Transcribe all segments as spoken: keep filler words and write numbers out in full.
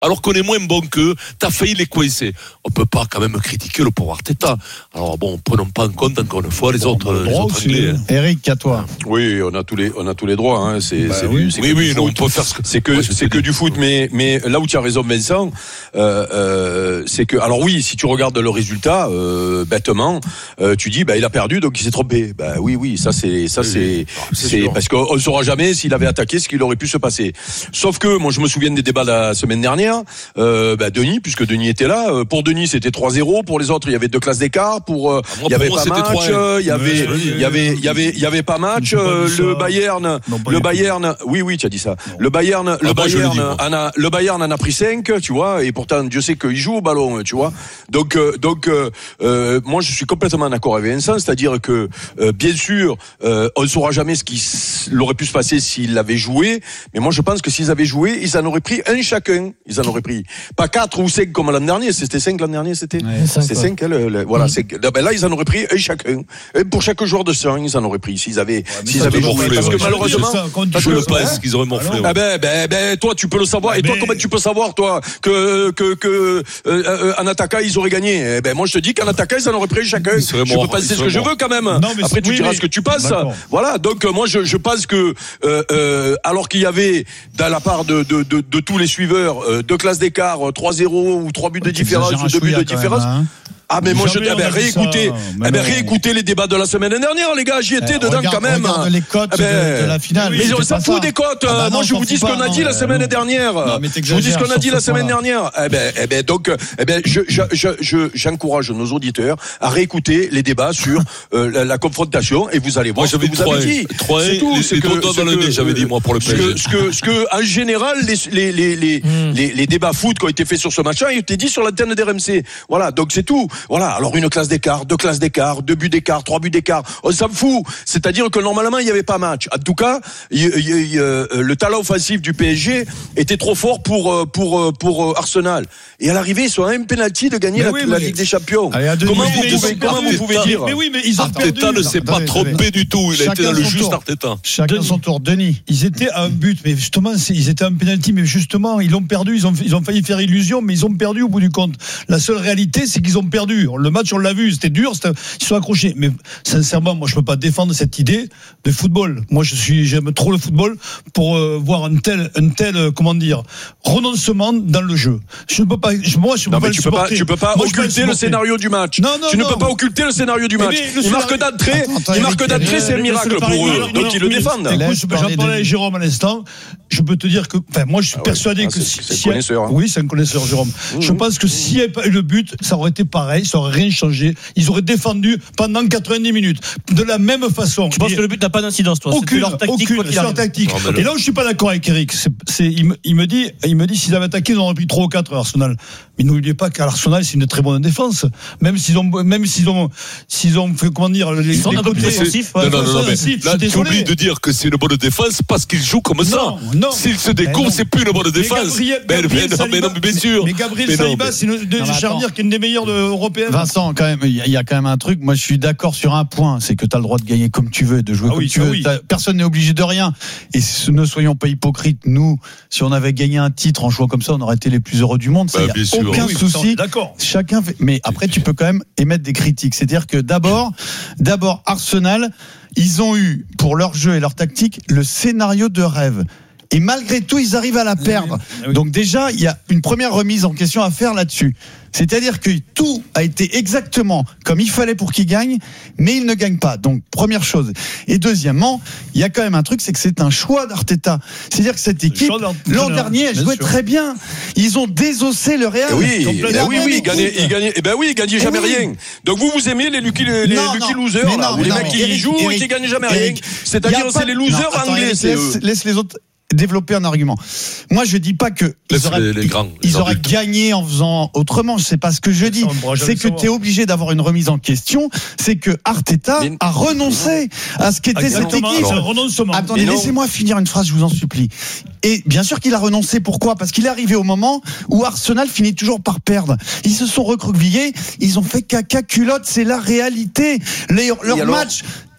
alors qu'on est moins bon qu'eux, t'as failli les coincer. On peut pas quand même critiquer le pauvre Arteta. Alors bon, prenons pas en compte encore une fois les bon, autres, les autres Anglais. Hein. Eric, à toi. Oui, on a tous les, on a tous les droits. Hein. C'est, bah c'est oui, du, c'est oui, oui, non, on peut faire. Ce que, c'est que, ouais, c'est que du foot, mais, mais là où tu as raison, Vincent, euh, euh, c'est que, alors oui, si tu regardes le résultat, euh, bêtement, euh, tu dis, bah il a perdu, donc il s'est trompé. Bah oui, oui, ça c'est, ça c'est, c'est, c'est parce qu'on ne saura jamais s'il avait attaqué ce qu'il aurait pu se passer. Sauf que, moi, je me souviens des débats de la semaine dernière. Euh, bah Denis, puisque Denis était là. Euh, pour Denis, c'était trois zéro. Pour les autres, il y avait deux classes d'écart. Pour, euh, il y avait pas match. Il y avait, il y avait, il y avait, il y avait pas match. Euh, le Bayern, non, le Bayern. Oui, oui, tu as dit ça. Non. Le Bayern, le ah bah, Bayern, dis, en a, le Bayern en a pris cinq, tu vois. Et pourtant, Dieu sait qu'il joue au ballon, tu vois. Donc, euh, donc, euh, moi, je suis complètement d'accord avec Vincent, c'est-à-dire que, euh, bien sûr, euh, on ne saura jamais ce qui aurait pu se passer s'il avait joué. Mais moi, je pense que s'ils avaient joué, ils en auraient pris un chacun. Ils en auraient pris pas quatre ou cinq comme l'an dernier. C'était cinq l'an dernier, c'était. Ouais, c'est cinq. Hein, le, le, voilà. Mmh. C'est, ben là, ils en auraient pris un chacun. Et pour chaque joueur de cent, ils en auraient pris. S'ils avaient, ouais, s'ils avaient joué. Parce que malheureusement, ça, parce je que, le pense qu'ils auraient morflé. Ouais. Ah ben, ben, ben, toi, tu peux le savoir. Ah et ben, toi, comment tu peux savoir, toi, que, que, que, euh, euh, en attaquant, ils auraient gagné. Eh ben, moi, je te dis qu'en attaquant, ils en auraient pris chacun. Je peux penser ce que je veux quand même. Non, après, tu oui, diras mais... ce que tu penses. D'accord. Voilà. Donc, moi, je, je pense que, euh, euh, alors qu'il y avait, dans la part de, de, de, de tous les suiveurs, euh, deux classes d'écart, trois zéro ou trois buts de différence ou deux buts de différence. Même, hein. Ah mais moi Jamais je eh ben, réécoutez eh ben, réécoutez les débats de la semaine dernière les gars, j'y étais eh, dedans regarde, quand même. Regarde les cotes eh ben, de, de la finale. Mais on s'en fout des cotes. Ah bah non, moi je vous dis ce qu'on a dit la semaine dernière. Je vous dis ce qu'on a dit la semaine dernière. Eh ben eh ben donc eh ben je je je, je j'encourage nos auditeurs à réécouter les débats sur euh, la, la confrontation et vous allez voir ce que vous avez dit. C'est tout, c'est que j'avais dit moi pour le P S G. Ce que ce que en général les les les les les débats foot qui ont été faits sur ce match-là, ils étaient dit sur l'antenne d'R M C. Voilà, donc c'est tout. Voilà, alors une classe d'écart, deux classes d'écart, deux buts d'écart, trois buts d'écart, on s'en fout. C'est-à-dire que normalement il n'y avait pas match. En tout cas, y, y, y, euh, le talent offensif du P S G était trop fort pour pour pour Arsenal. Et à l'arrivée, ils sont à un penalty de gagner la, oui, la Ligue des Champions. Allez, comment vous pouvez, comment vous pouvez dire Mais oui, mais ils ont Arteta perdu. ne s'est pas attendez, trompé attendez. du tout. Il Chacun a été dans le juste Arteta. Chacun Denis. son tour. Denis, ils étaient à un but, mais justement, ils étaient à un penalty, mais justement, ils l'ont perdu. Ils ont ils ont failli faire illusion, mais ils ont perdu au bout du compte. La seule réalité, c'est qu'ils ont perdu. Le match, on l'a vu, c'était dur, c'était, ils sont accrochés. Mais sincèrement, moi, je peux pas défendre cette idée de football. Moi, je suis, j'aime trop le football pour euh, voir un tel, un tel, euh, comment dire, renoncement dans le jeu. Je ne peux pas. Je, moi, je non, peux mais pas tu peux pas, tu peux pas moi, occulter le scénario du match. Non, non, tu ne non. peux pas occulter le scénario du match. Mais, il marque d'entrée, il marque d'entrée, c'est un miracle pour eux. Donc ils le défendent. J'en parlais avec Jérôme à l'instant. Je peux te dire que, enfin, moi, je suis persuadé que si, c'est un connaisseur. Oui, c'est un connaisseur, Jérôme. Je pense que s'il n'y avait pas eu le but, ça aurait été pareil, ça aurait rien changé. Ils auraient défendu pendant quatre-vingt-dix minutes de la même façon. Je pense que le but n'a pas d'incidence, toi. Aucune, leur tactique, aucune, c'est leur tactique. Non, et là où je suis pas d'accord avec Eric, c'est, c'est il, me, il me dit, il me dit s'ils avaient attaqué, ils auraient pris trois ou quatre Arsenal. Mais n'oubliez pas qu'à l'Arsenal, c'est une très bonne défense. Même s'ils ont, même s'ils ont, s'ils ont fait comment dire, les, ils sont les un peu plus offensifs. Non, non, non, non, mais là, tu oublies de dire que c'est une bonne défense parce qu'ils jouent comme ça. Non, non. S'ils se décourent, c'est plus une bonne défense. Mais non, mais bien sûr. Mais Gabriel Saliba, c'est une de charnière qui est une des meilleures européennes. Vincent, quand même, il y a quand même un truc. Moi, je suis d'accord sur un point, c'est que tu as le droit de gagner comme tu veux, de jouer ah comme oui, tu veux. Oui. Personne n'est obligé de rien. Et ne soyons pas hypocrites. Nous, si on avait gagné un titre en jouant comme ça, on aurait été les plus heureux du monde. Ça, bah, y a aucun oui, souci. D'accord. Chacun fait. Mais après, tu peux quand même émettre des critiques. C'est-à-dire que d'abord, d'abord, Arsenal, ils ont eu pour leur jeu et leur tactique le scénario de rêve. Et malgré tout, ils arrivent à la perdre. Oui, oui. Donc déjà, il y a une première remise en question à faire là-dessus. C'est-à-dire que tout a été exactement comme il fallait pour qu'ils gagnent, mais ils ne gagnent pas. Donc, première chose. Et deuxièmement, il y a quand même un truc, c'est que c'est un choix d'Arteta. C'est-à-dire que cette équipe, l'an dernier, elle jouait très bien. Ils ont désossé le Real. Et oui, et oui, oui, ils gagnaient, ils gagnaient, eh ben oui, ils gagnaient jamais oui. rien. Donc vous, vous aimez les Lucky, les, les non, Lucky non, losers, là, non, ou les non, mecs qui Eric, jouent Eric, et qui gagnent jamais Eric, rien. C'est-à-dire, c'est les losers non, attends, anglais, Eric, c'est laisse, eux. Laisse les autres développer un argument. Moi, je dis pas que ils auraient, les, les grands, ils auraient gagné en faisant autrement. C'est pas ce que je dis. C'est que tu es obligé d'avoir une remise en question. C'est que Arteta mais... a renoncé à ce qu'était cette équipe. Alors, attendez, laissez-moi finir une phrase, je vous en supplie. Et bien sûr qu'il a renoncé. Pourquoi ? Parce qu'il est arrivé au moment où Arsenal finit toujours par perdre. Ils se sont recroquevillés. Ils ont fait caca culotte. C'est la réalité. Les, leur match.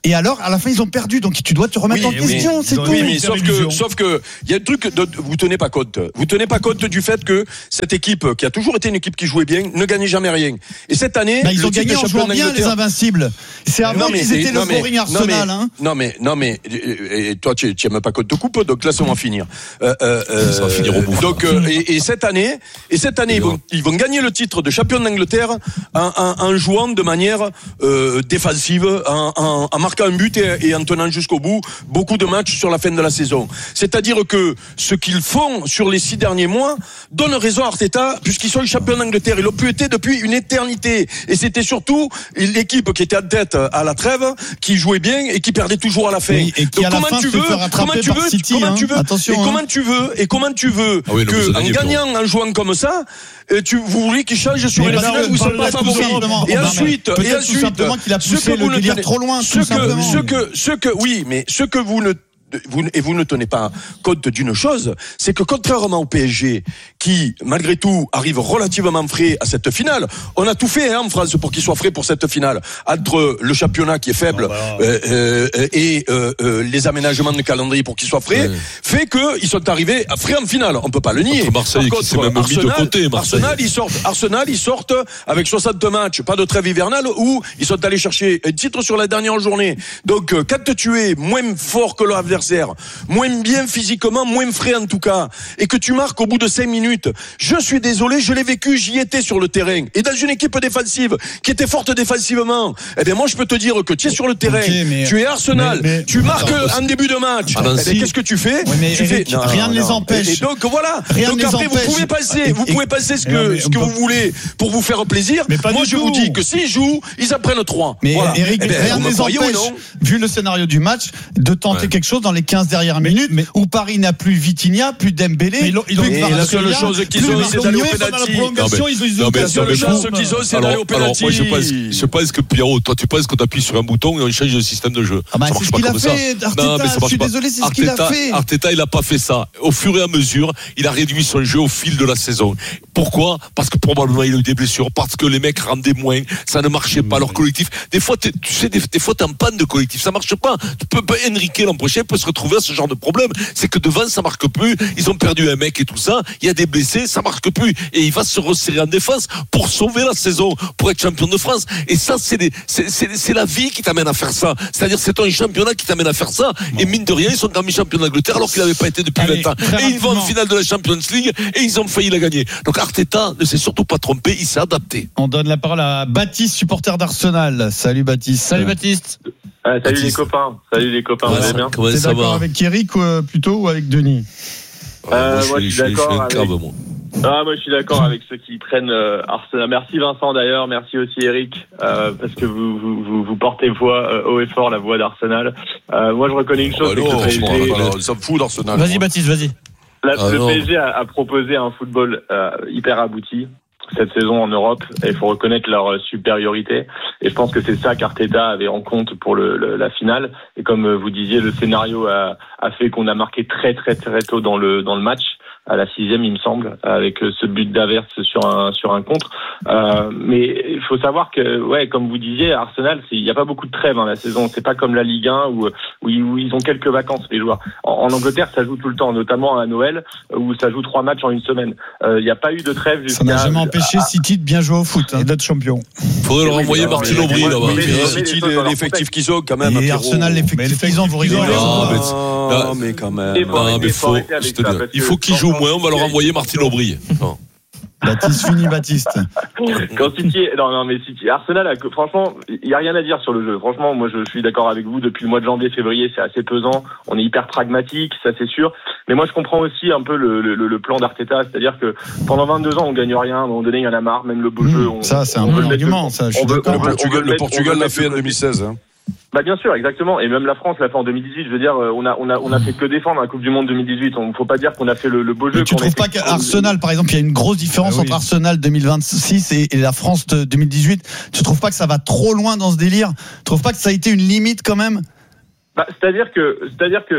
Et alors, à la fin, ils ont perdu. Donc, tu dois te remettre oui, en question. Oui, c'est tout. Oui, mais sauf que, sauf que, il y a un truc dont vous tenez pas compte. Vous tenez pas compte du fait que cette équipe, qui a toujours été une équipe qui jouait bien, ne gagnait jamais rien. Et cette année, bah, ils ont gagné en jouant bien, les Invincibles. C'est avant mais, qu'ils étaient le boring Arsenal, non, hein. Non, mais, non, mais, et toi, tu n'aimes pas compte de coupe, donc laisse-moi finir. Euh, euh, ça va finir au bout. Donc, euh, et, et cette année, et cette année, ils vont, ils vont gagner le titre de champion d'Angleterre en, en, en jouant de manière, euh, défensive, en, en, en marquant un but et, et en tenant jusqu'au bout beaucoup de matchs sur la fin de la saison. C'est-à-dire que ce qu'ils font sur les six derniers mois donne raison à Arteta, puisqu'ils sont les champions d'Angleterre. Ils l'ont plus été depuis une éternité. Et c'était surtout l'équipe qui était en tête à la trêve, qui jouait bien et qui perdait toujours à la fin. Oui, et qui donc à la comment fin tu se veux, fait rattraper comment tu par veux, City, comment hein. tu veux, Attention, et hein. comment tu veux, et comment tu veux ah oui, non, que en gagnant, en jouant comme ça, tu vous voulez qu'ils changent sur une finale où ils sont pas favoris. Et ensuite, et ensuite, simplement qu'il a poussé le délire trop loin. Ce que, ce que, ce que, oui, mais ce que vous ne Vous, et vous ne tenez pas compte d'une chose, c'est que contrairement au P S G, qui malgré tout arrive relativement frais à cette finale, on a tout fait hein, en France pour qu'il soit frais pour cette finale, entre le championnat qui est faible oh bah. euh, euh, et euh, euh, les aménagements de calendrier pour qu'il soit frais, ouais. fait qu'ils sont arrivés à frais en finale. On peut pas le nier. Contre Marseille, Par contre, qui s'est même Arsenal, mis de côté. Marseille. Arsenal, ils sortent. Arsenal, ils sortent avec soixante matchs, pas de trêve hivernale, où ils sont allés chercher un titre sur la dernière journée. Donc, quand tu es moins fort que l'adversaire, moins bien physiquement, moins frais en tout cas, et que tu marques au bout de cinq minutes, je suis désolé, je l'ai vécu, j'y étais sur le terrain, et dans une équipe défensive, qui était forte défensivement, eh bien moi je peux te dire que tu es sur le terrain, okay, mais, tu es Arsenal, mais, mais, tu marques attends, en début de match, ah, eh bien, qu'est-ce que tu fais oui, mais tu Eric, fais non, rien ne les empêche. Et, et donc voilà, rien donc après vous pouvez passer, vous pouvez passer ce que, ce que vous voulez pour vous faire plaisir, moi je vous dis que s'ils jouent, ils en prennent trois. Mais voilà. Eric, eh bien, rien ne les empêche, vu le scénario du match, de tenter quelque chose dans les quinze dernières minutes, mais où Paris n'a plus Vitinha, plus Dembélé, mais ils ont, plus et la seule chose qu'ils ont, c'est d'aller au penalty. La seule chose qu'ils ont, c'est d'aller au penalty. Je pense, je pense que Pierrot, toi, tu penses qu'on appuie sur un bouton et on change le système de jeu. Ah bah, ça c'est marche ce pas qu'il comme a fait, ça. Arteta, Non, mais ça je marche suis pas. désolé, c'est Arteta, ce qu'il a fait. Arteta, il a pas fait ça. Au fur et à mesure, il a réduit son jeu au fil de la saison. Pourquoi? Parce que probablement il a eu des blessures, parce que les mecs rendaient moins, ça ne marchait pas leur collectif. Des fois, tu sais, des, des fois t'es en panne de collectif, ça marche pas. Tu peux pas, Enrique l'an prochain peut se retrouver à ce genre de problème. C'est que devant ça marque plus, ils ont perdu un mec et tout ça, il y a des blessés, ça marque plus, et il va se resserrer en défense pour sauver la saison, pour être champion de France. Et ça, c'est, des, c'est, c'est, c'est la vie qui t'amène à faire ça. C'est-à-dire, c'est ton championnat qui t'amène à faire ça. Bon. Et mine de rien, ils sont demi champions d'Angleterre alors qu'ils n'avaient pas été depuis Allez, vingt ans. Et ils vont en finale de la Champions League et ils ont failli la gagner. Donc Arteta ne s'est surtout pas trompé, il s'est adapté. On donne la parole à Baptiste, supporter d'Arsenal. Salut Baptiste. Salut Baptiste. Ah, salut Baptiste. les copains. Salut les copains. Ouais, vous allez bien? T'es ça d'accord va avec Eric euh, plutôt ou avec Denis? euh, Moi, je suis, je suis d'accord. Avec... Avec... Ah, moi, je suis d'accord avec ceux qui prennent euh, Arsenal. Merci Vincent d'ailleurs, merci aussi Eric, euh, parce que vous, vous, vous, vous portez voix euh, haut et fort la voix d'Arsenal. Euh, moi, je reconnais une chose, oh, c'est alors, que le P S G, on s'en fout d'Arsenal. Vas-y Baptiste, vas-y. La, ah, le non. P S G a, a proposé un football euh, hyper abouti cette saison en Europe, et il faut reconnaître leur supériorité. Et je pense que c'est ça qu'Arteta avait en compte pour le, le, la finale. Et comme vous disiez, le scénario a, a fait qu'on a marqué très très très tôt dans le dans le match. À la sixième, il me semble, avec ce but d'Havertz sur un sur un contre. Euh, mais il faut savoir que, ouais, comme vous disiez, Arsenal, il n'y a pas beaucoup de trêve hein, la saison. C'est pas comme la Ligue un où où ils, où ils ont quelques vacances les joueurs. En, en Angleterre, ça joue tout le temps, notamment à Noël où ça joue trois matchs en une semaine. Euh, Il n'y a pas eu de trêve jusqu'à. Ça n'a jamais empêché à... City de bien jouer au foot, hein, d'être champion. Faudrait leur envoyer Martin Aubry là-bas. City, l'effectif qu'ils ont quand même. Et Arsenal, l'effectif qu'ils ont, vous rigolez. Non, mais quand même. Non, mais faut. Il faut qu'ils jouent moins. On va leur envoyer Martin Aubry. Baptiste, fini Baptiste. Quand City, non, non, mais City, Arsenal, a, franchement, il y a rien à dire sur le jeu. Franchement, moi, je suis d'accord avec vous. Depuis le mois de janvier, février, c'est assez pesant. On est hyper pragmatique, ça c'est sûr. Mais moi, je comprends aussi un peu le, le, le plan d'Arteta, c'est-à-dire que pendant vingt-deux ans, on gagne rien. À un moment donné, il y en a marre. Même le beau mmh, jeu. On, ça, c'est un bon argument. Ça, je suis d'accord. Le Portugal, le Portugal l'a fait en deux mille seize. Hein. Bah bien sûr, exactement. Et même la France l'a fait en deux mille dix-huit. Je veux dire, on a on a on a fait que défendre la Coupe du Monde deux mille dix-huit. On faut pas dire qu'on a fait le, le beau jeu. Mais tu trouves pas qu'Arsenal, par exemple, il y a une grosse différence ah oui. entre Arsenal deux mille vingt-six et, et la France de deux mille dix-huit. Tu trouves pas que ça va trop loin dans ce délire? Tu trouves pas que ça a été une limite quand même? Bah c'est-à-dire que c'est-à-dire que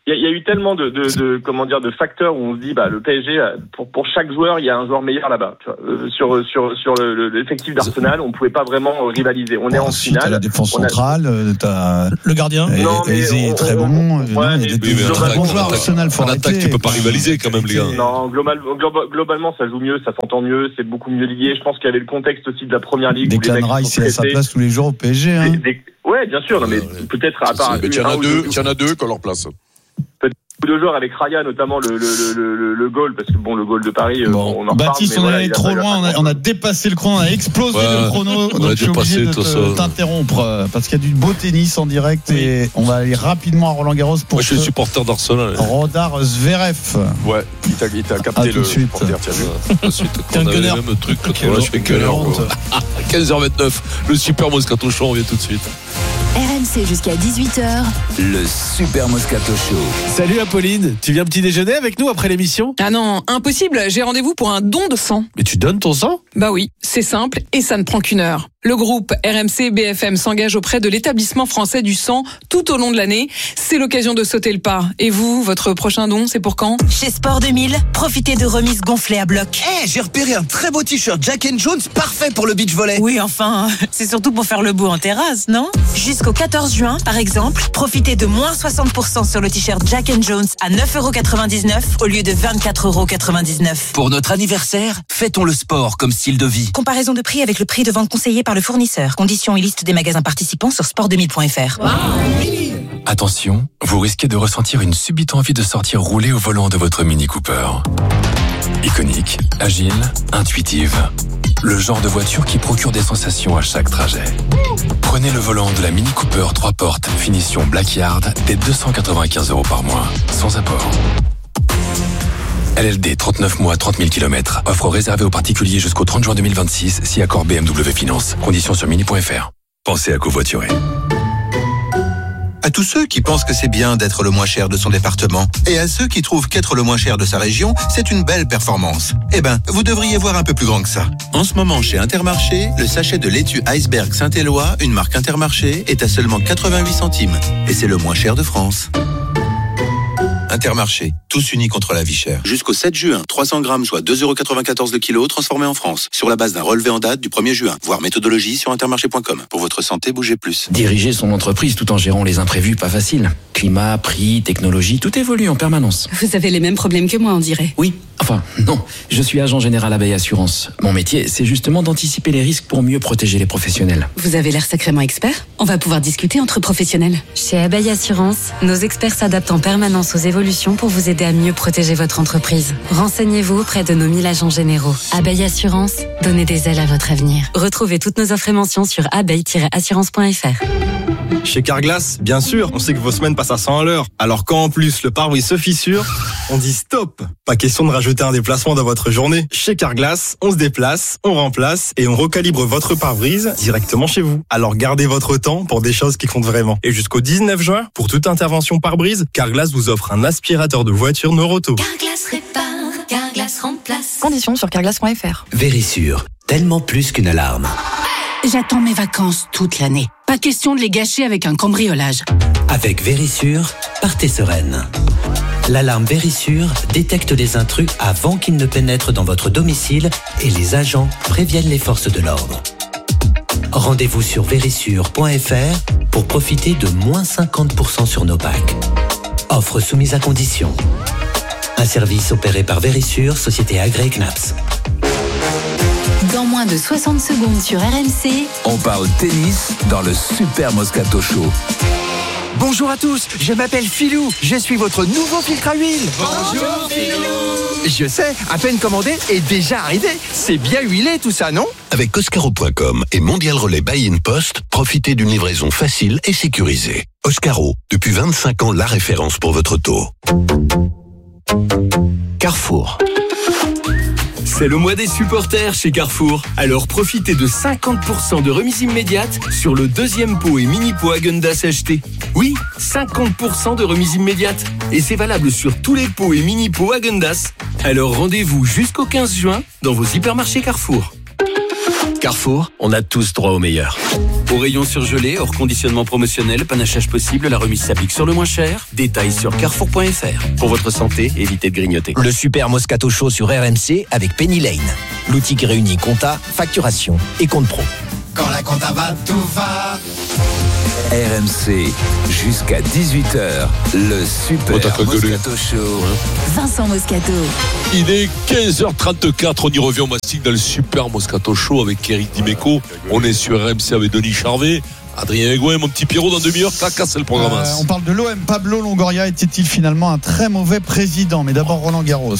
il y, y a eu tellement de, de, de, comment dire, de facteurs où on se dit, bah, le P S G, pour, pour chaque joueur, il y a un joueur meilleur là-bas. Tu vois. Euh, sur, sur, sur le, le, l'effectif d'Arsenal, on pouvait pas vraiment rivaliser. On est en Ensuite, finale. t'as la défense On a- centrale, t'as Le gardien. Et- Non, mais Eze est on- très on- bon. ouais, Non, il y a mais- des Oui, mais des en très attaque, bons en joueurs attaque, Arsenal, faut en attaque, arrêter. tu peux pas rivaliser quand même, les gars. Non, global, globa- globalement, ça joue mieux, ça s'entend mieux, c'est beaucoup mieux lié. Je pense qu'il y avait le contexte aussi de la première ligue. où les Declan mecs Rice, sont il a sa stressés. place tous les jours au P S G. Hein. Des- des- Ouais, bien sûr, non, mais peut-être à part. Mais il y en a un ou deux, il y en a deux qui ont leur place. Deux joueurs avec Raya, notamment le, le, le, le, le goal, parce que bon, le goal de Paris, euh, Bon. on en Baptiste, parle, on mais est voilà, allé il a trop pas- il a loin, on pas a, on a dépassé le chrono, on a explosé Ouais, le chrono. on Donc a je suis obligé dépassé, de de toute te- façon. t'interrompre euh, parce qu'il y a du beau tennis en direct et on va aller rapidement à Roland Garros pour Moi, je suis ce supporter d'Arsenal. Rodar Zverev. Ouais, il t'a, il t'a À capté tout le de suite. supporter, tiens, vu. Ensuite, T'es un on avait gunner. le même truc. Quelle Voilà, je fais honte, quelle gunner. honte. quinze heures vingt-neuf, le Super Moscato Show, on revient tout de suite. R M C jusqu'à dix-huit heures. Le Super Moscato Show. Salut Apolline, tu viens petit déjeuner avec nous après l'émission? Ah non, impossible, j'ai rendez-vous pour un don de sang. Mais tu donnes ton sang? Bah oui, c'est simple et ça ne prend qu'une heure. Le groupe R M C B F M s'engage auprès de l'établissement français du sang tout au long de l'année. C'est l'occasion de sauter le pas. Et vous, votre prochain don, c'est pour quand? Chez Sport deux mille, profitez de remises gonflées à bloc. Eh, j'ai repéré un très beau t-shirt Jack and Jones, parfait pour le beach volley. Oui, enfin, c'est surtout pour faire le beau en terrasse, non? Jusqu'au quatorze juin, par exemple, profitez de moins soixante pour cent sur le t-shirt Jack and Jones à neuf euros quatre-vingt-dix-neuf au lieu de vingt-quatre euros quatre-vingt-dix-neuf. Pour notre anniversaire, fêtons le sport comme style de vie. Comparaison de prix avec le prix de vente conseillé par le fournisseur. Conditions et liste des magasins participants sur sport deux mille point f r. Attention, vous risquez de ressentir une subite envie de sortir rouler au volant de votre Mini Cooper. Iconique, agile, intuitive. Le genre de voiture qui procure des sensations à chaque trajet. Prenez le volant de la Mini Cooper trois portes, finition Blackyard, dès deux cent quatre-vingt-quinze euros par mois, sans apport. L L D, trente-neuf mois, trente mille kilomètres. Offre réservée aux particuliers jusqu'au trente juin deux mille vingt-six, si accord B M W Finance. Conditions sur mini point f r. Pensez à covoiturer. À tous ceux qui pensent que c'est bien d'être le moins cher de son département, et à ceux qui trouvent qu'être le moins cher de sa région, c'est une belle performance. Eh ben, vous devriez voir un peu plus grand que ça. En ce moment, chez Intermarché, le sachet de laitue Iceberg Saint-Éloi, une marque Intermarché, est à seulement quatre-vingt-huit centimes. Et c'est le moins cher de France. Intermarché, tous unis contre la vie chère. Jusqu'au sept juin, trois cents grammes, soit deux euros quatre-vingt-quatorze le kilo, transformés en France. Sur la base d'un relevé en date du premier juin. Voir méthodologie sur intermarché point com. Pour votre santé, bougez plus. Diriger son entreprise tout en gérant les imprévus, pas facile. Climat, prix, technologie, tout évolue en permanence. Vous avez les mêmes problèmes que moi, on dirait. Oui, enfin, non. Je suis agent général Abeille Assurance. Mon métier, c'est justement d'anticiper les risques pour mieux protéger les professionnels. Vous avez l'air sacrément expert. On va pouvoir discuter entre professionnels. Chez Abeille Assurance, nos experts s'adaptent en permanence aux évolutions pour vous aider à mieux protéger votre entreprise. Renseignez-vous auprès de nos mille agents généraux. Abeille Assurance, donnez des ailes à votre avenir. Retrouvez toutes nos offres et mentions sur abeille tiret assurance point f r. Chez Carglass, bien sûr, on sait que vos semaines passent à cent à l'heure. Alors quand en plus le pare-brise se fissure, on dit stop. Pas question de rajouter un déplacement dans votre journée. Chez Carglass, on se déplace, on remplace et on recalibre votre pare-brise directement chez vous. Alors gardez votre temps pour des choses qui comptent vraiment. Et jusqu'au dix-neuf juin, pour toute intervention pare-brise, Carglass vous offre un aspirateur de voiture Noroto. Carglass répare, Carglass remplace. Conditions sur carglass point f r. Vérissure, tellement plus qu'une alarme. J'attends mes vacances toute l'année. Pas question de les gâcher avec un cambriolage. Avec Vérissure, partez sereine. L'alarme Vérissure détecte les intrus avant qu'ils ne pénètrent dans votre domicile et les agents préviennent les forces de l'ordre. Rendez-vous sur vérissure point f r pour profiter de moins cinquante pour cent sur nos packs. Offre soumise à condition. Un service opéré par Vérissure, société agréée C N A P S. Dans moins de soixante secondes sur R M C, On parle tennis dans le Super Moscato Show. Bonjour à tous, je m'appelle Philou, je suis votre nouveau filtre à huile. Bonjour Philou. Je sais, à peine commandé et déjà arrivé. C'est bien huilé tout ça, non? Avec Oscaro point com et Mondial Relais Buy-in Post, profitez d'une livraison facile et sécurisée. Oscaro, depuis vingt-cinq ans la référence pour votre auto. Carrefour. C'est le mois des supporters chez Carrefour. Alors profitez de cinquante pour cent de remise immédiate sur le deuxième pot et mini pot Häagen-Dazs acheté. Oui, cinquante pour cent de remise immédiate. Et c'est valable sur tous les pots et mini pots Häagen-Dazs. Alors rendez-vous jusqu'au quinze juin dans vos hypermarchés Carrefour. Carrefour, on a tous droit au meilleur. Au rayon surgelé, hors conditionnement promotionnel, panachage possible, la remise s'applique sur le moins cher. Détails sur carrefour point f r. Pour votre santé, évitez de grignoter. Le super Moscato Show sur R M C avec Penny Lane. L'outil qui réunit compta, facturation et compte pro. Quand la compta va, tout va. R M C, jusqu'à dix-huit heures, le super oh, Moscato Show. Vincent Moscato. Il est quinze heures trente-quatre, on y revient au Mastic dans le super Moscato Show avec Eric Dimeco. On est sur R M C avec Denis Charvet. Adrien Egouin, mon petit Pierrot, dans demi-heure, caca, c'est le programme. Euh, on parle de l'O M. Pablo Longoria était-il finalement un très mauvais président? Mais d'abord Roland Garros.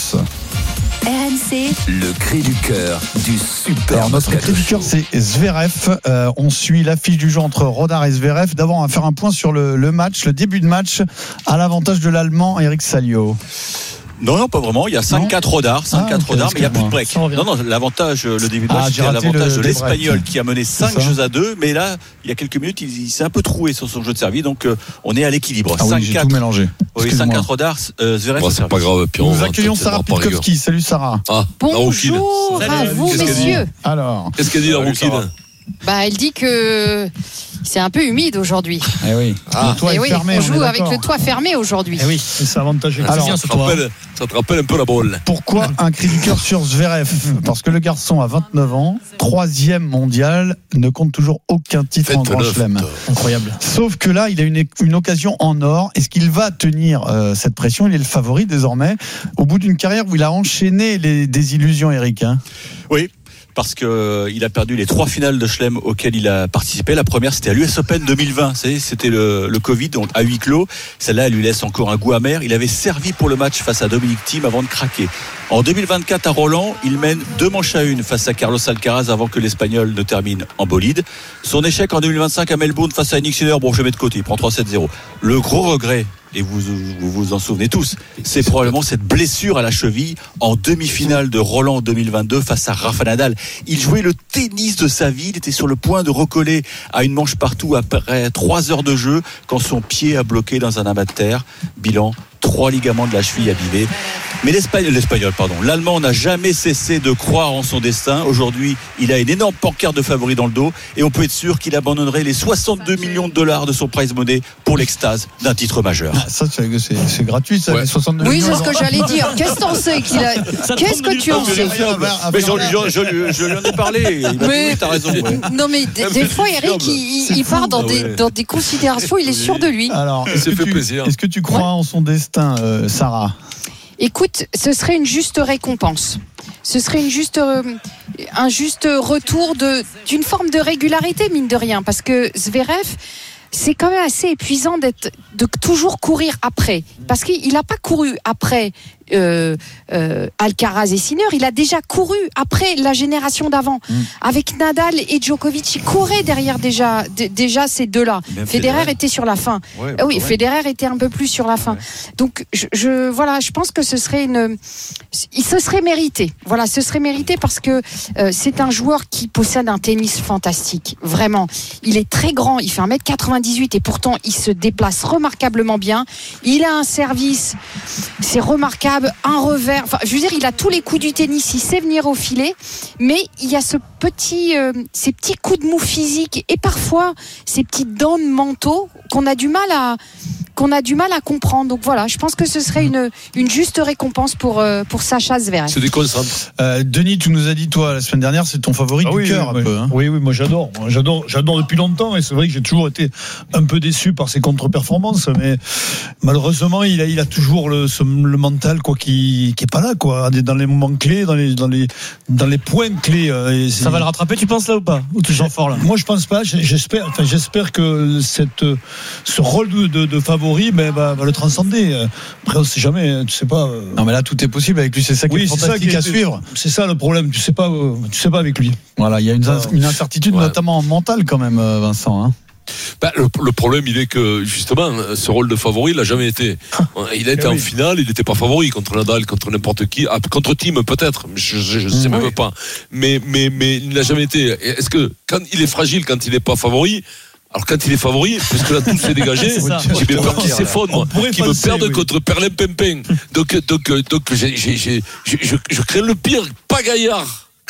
R M C. Le cri du cœur du super. Alors, notre cri du cœur, c'est Zverev. Euh, on suit l'affiche du jeu entre Rodar et Zverev. D'abord, on va faire un point sur le, le match, le début de match, à l'avantage de l'Allemand Eric Salio. Non, non, pas vraiment. Il y a cinq quatre Rodar, cinq quatre ah, okay, Rodar, mais il n'y a plus de break. Non, non, l'avantage, le début de match, ah, c'était l'avantage de l'Espagnol qui a mené cinq jeux à deux. Mais là, il y a quelques minutes, il, il s'est un peu troué sur son jeu de service. Donc, euh, on est à l'équilibre. Ah oui, j'ai tout mélangé. Oui, cinq quatre Rodar, euh, Zverev. Bon, c'est pas grave. Puis Nous accueillons Sarah Pitkowski. Salut Sarah. Ah, bonjour à vous, messieurs. Alors, qu'est-ce qu'elle dit la rouquine? Bah, elle dit que c'est un peu humide aujourd'hui. Eh oui. Ah. Le toit Et est oui, fermé, on joue on avec le toit fermé aujourd'hui. Eh oui, c'est avantageux. Alors, ça, te rappelle, ça te rappelle un peu la bolle. Pourquoi un cri du cœur sur Zverev? Parce que le garçon a vingt-neuf ans, troisième mondial, ne compte toujours aucun titre en Grand Chelem. Incroyable. Sauf que là, il a une, une occasion en or. Est-ce qu'il va tenir euh, cette pression? Il est le favori désormais, au bout d'une carrière où il a enchaîné les désillusions, Eric. Hein. Oui. Parce que euh, il a perdu les trois finales de Chelem auxquelles il a participé. La première, c'était à l'U S Open deux mille vingt. C'était le, le Covid, donc à huis clos. Celle-là, elle lui laisse encore un goût amer. Il avait servi pour le match face à Dominic Thiem avant de craquer. En deux mille vingt-quatre, à Roland, il mène deux manches à une face à Carlos Alcaraz avant que l'Espagnol ne termine en bolide. Son échec en deux mille vingt-cinq à Melbourne face à Yannick Sinner, bon, je vais mettre de côté. Il prend trois sept zéro. Le gros regret, et vous vous, vous en souvenez tous, c'est probablement cette blessure à la cheville en demi-finale de Roland deux mille vingt-deux face à Rafa Nadal. Il jouait le tennis de sa vie, il était sur le point de recoller à une manche partout après trois heures de jeu quand son pied a bloqué dans un amas de terre. Bilan, trois ligaments de la cheville abîmés. Mais l'Espagnol, l'Espagnol, pardon, l'Allemand n'a jamais cessé de croire en son destin. Aujourd'hui, il a une énorme pancarte de favori dans le dos et on peut être sûr qu'il abandonnerait les soixante-deux millions de dollars de son prize money pour l'extase d'un titre majeur. Ah, ça, c'est, c'est, c'est gratuit, ça, ouais. Les soixante-deux oui, millions. Oui, c'est ce que j'allais dire. Qu'est-ce que t'en sais qu'il a... Qu'est-ce que tu en sais? Mais je, je, je, je lui en ai parlé. Il mais, t'as raison. Ouais. Non, mais des, des fois, Eric, il, il part dans, ouais. des, dans des considérations, il est sûr de lui. Alors, est-ce, que tu, est-ce que tu crois ouais. en son destin, euh, Sarah? Écoute, ce serait une juste récompense. Ce serait une juste, euh, un juste retour de, d'une forme de régularité, mine de rien. Parce que Zverev, c'est quand même assez épuisant d'être, de toujours courir après. Parce qu'il n'a pas couru après euh, euh, Alcaraz et Sinner, il a déjà couru après la génération d'avant. Mmh. Avec Nadal et Djokovic, il courait derrière déjà, d- déjà ces deux-là. Federer, Federer était sur la fin. Ouais, ah oui, ouais. Federer était un peu plus sur la fin. Ouais. Donc, je, je, voilà, je pense que ce serait une, il se serait mérité. Voilà, ce serait mérité parce que euh, c'est un joueur qui possède un tennis fantastique. Vraiment. Il est très grand, il fait un mètre quatre-vingt-dix-huit et pourtant, il se déplace remarquablement bien. Il a un service, c'est remarquable. Un revers, enfin, je veux dire, il a tous les coups du tennis, il sait venir au filet, mais il y a ce petit, euh, ces petits coups de mou physiques et parfois ces petites dents de manteau qu'on a du mal à, qu'on a du mal à comprendre. Donc voilà, je pense que ce serait une, une juste récompense pour, euh, pour Sacha Zverev. C'est des concentres. Euh, Denis, tu nous as dit, toi, la semaine dernière, c'est ton favori ah, du oui, cœur, oui, un peu. Hein. Oui, oui, moi j'adore. Moi, j'adore, j'adore depuis longtemps et c'est vrai que j'ai toujours été un peu déçu par ses contre-performances, mais malheureusement, il a, il a toujours le, ce, le mental, quoi, qui, qui est pas là, quoi, dans les moments clés, dans les, dans les, dans les points clés. Et ça va le rattraper, tu penses là ou pas? Ou toujours fort là? Moi, je pense pas. J'espère, enfin, j'espère que cette, ce rôle de, de, de favori, ben, va, va le transcender. Après, on sait jamais, tu sais pas. Non, mais là, tout est possible avec lui. C'est ça qui oui, est fantastique c'est ça qui est, à suivre. C'est ça le problème. Tu sais pas, tu sais pas avec lui. Voilà, il y a une, une incertitude, ouais. notamment mentale quand même, Vincent. Hein. Ben, le, le problème, il est que justement, ce rôle de favori, il n'a jamais été. Il a été en oui. finale, il n'était pas favori contre Nadal, contre n'importe qui, ah, contre Thiem peut-être, je ne sais oui. même pas. Mais, mais, mais il n'a jamais été. Est-ce que quand il est fragile, quand il n'est pas favori? Alors quand il est favori, parce que là tout s'est dégagé, j'ai bien peur qu'il s'effondre, qu'il me perde oui. contre Perlin-Pimpin. Donc, donc, donc j'ai, j'ai, j'ai, je, je, je crains le pire, pas Gaillard.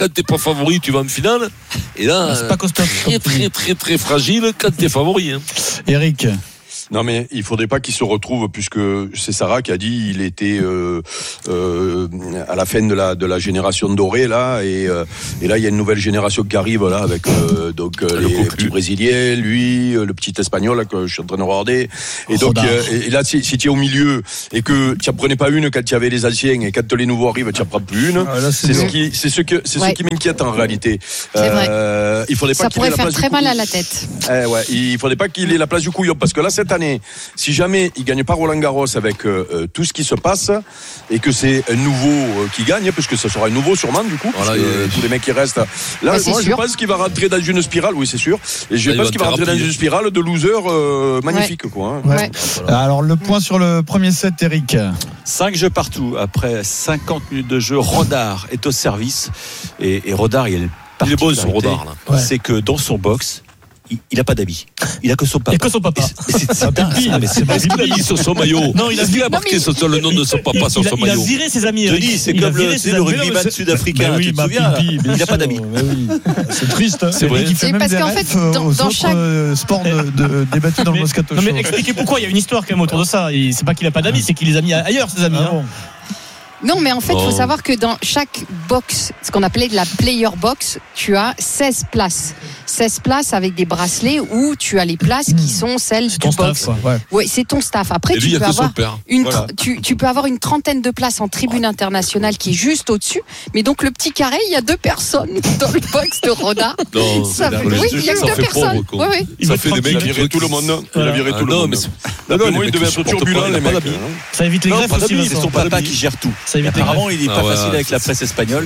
quand t'es pas favori, tu vas en finale. Et là, c'est pas costaud. Très, très, très, très fragile quand t'es favori. Hein. Eric. Non mais il faudrait pas qu'il se retrouve, puisque c'est Sarah qui a dit il était euh, euh, à la fin de la de la génération dorée là, et euh, et là il y a une nouvelle génération qui arrive là avec euh, donc euh, les petits brésiliens, lui, le petit espagnol là, que je suis en train de regarder, et donc euh, et là si, si tu es au milieu et que tu en prenais pas une quand tu avais les anciens, et quand les nouveaux arrivent tu en prends plus une, ah, là, c'est, c'est ce qui c'est ce que c'est ouais. ce qui m'inquiète en réalité. C'est euh, vrai. Il faudrait pas ça qu'il pourrait ait la faire place très du mal à la tête. Eh ouais, il faudrait pas qu'il ait la place du couillon, parce que là cette année, si jamais il gagne pas Roland Garros avec euh, tout ce qui se passe, et que c'est un nouveau euh, qui gagne, parce que ce sera un nouveau sûrement du coup, voilà, euh, tous les mecs qui restent là, bah, moi sûr. je pense qu'il va rentrer dans une spirale, oui c'est sûr, et je pense qu'il va rentrer dans une spirale de loser euh, magnifique, ouais. quoi. Hein. Ouais. Voilà. Alors le point sur le premier set, Eric. cinq jeux partout après cinquante minutes de jeu. Rodard est au service, et, et Rodard il, il est bon sur Rodard là. Ouais. C'est que dans son box il n'a pas d'habit. Il a que son papa. Il a que son papa. Et c'est, c'est, dingue, ça, mais c'est parce qu'il a mis sur son maillot. Non, il a, il a marqué non, sur le nom de son papa il, sur son il maillot. Il a viré ses amis. Denis, c'est comme le, c'est le rugbyman sud-africain. Oui, tu te souviens, pipi, il n'a pas d'habit. Oui. C'est triste. C'est vrai. Il fait même parce des qu'en rêves fait, dans, aux dans autres chaque sports de, de, débattus dans le Moscato Show. Non mais expliquez pourquoi. Il y a une histoire quand même autour de ça. Et c'est pas qu'il a pas d'amis, c'est qu'il les a mis ailleurs, ses amis. Ah bon. Non, mais en fait, il oh. faut savoir que dans chaque box, ce qu'on appelait de la player box, tu as seize places. seize places avec des bracelets où tu as les places qui sont celles c'est du ton box. Staff, ouais. Ouais, c'est ton staff. Après, tu peux, avoir une, voilà. tu, tu peux avoir une trentaine de places en tribune internationale qui est juste au-dessus. Mais donc, le petit carré, il y a deux personnes dans le box de Rodard. Non, ça fait, oui, il y a que deux personnes. Pauvre, ouais, ouais. Ça fait des mecs qui virent tout le monde. Il a viré tout le monde. Non, mais il devait être turbulent, les mecs. Ça évite les greffes aussi. C'est son papa qui gère tout. Apparemment, il n'est pas facile avec la presse espagnole.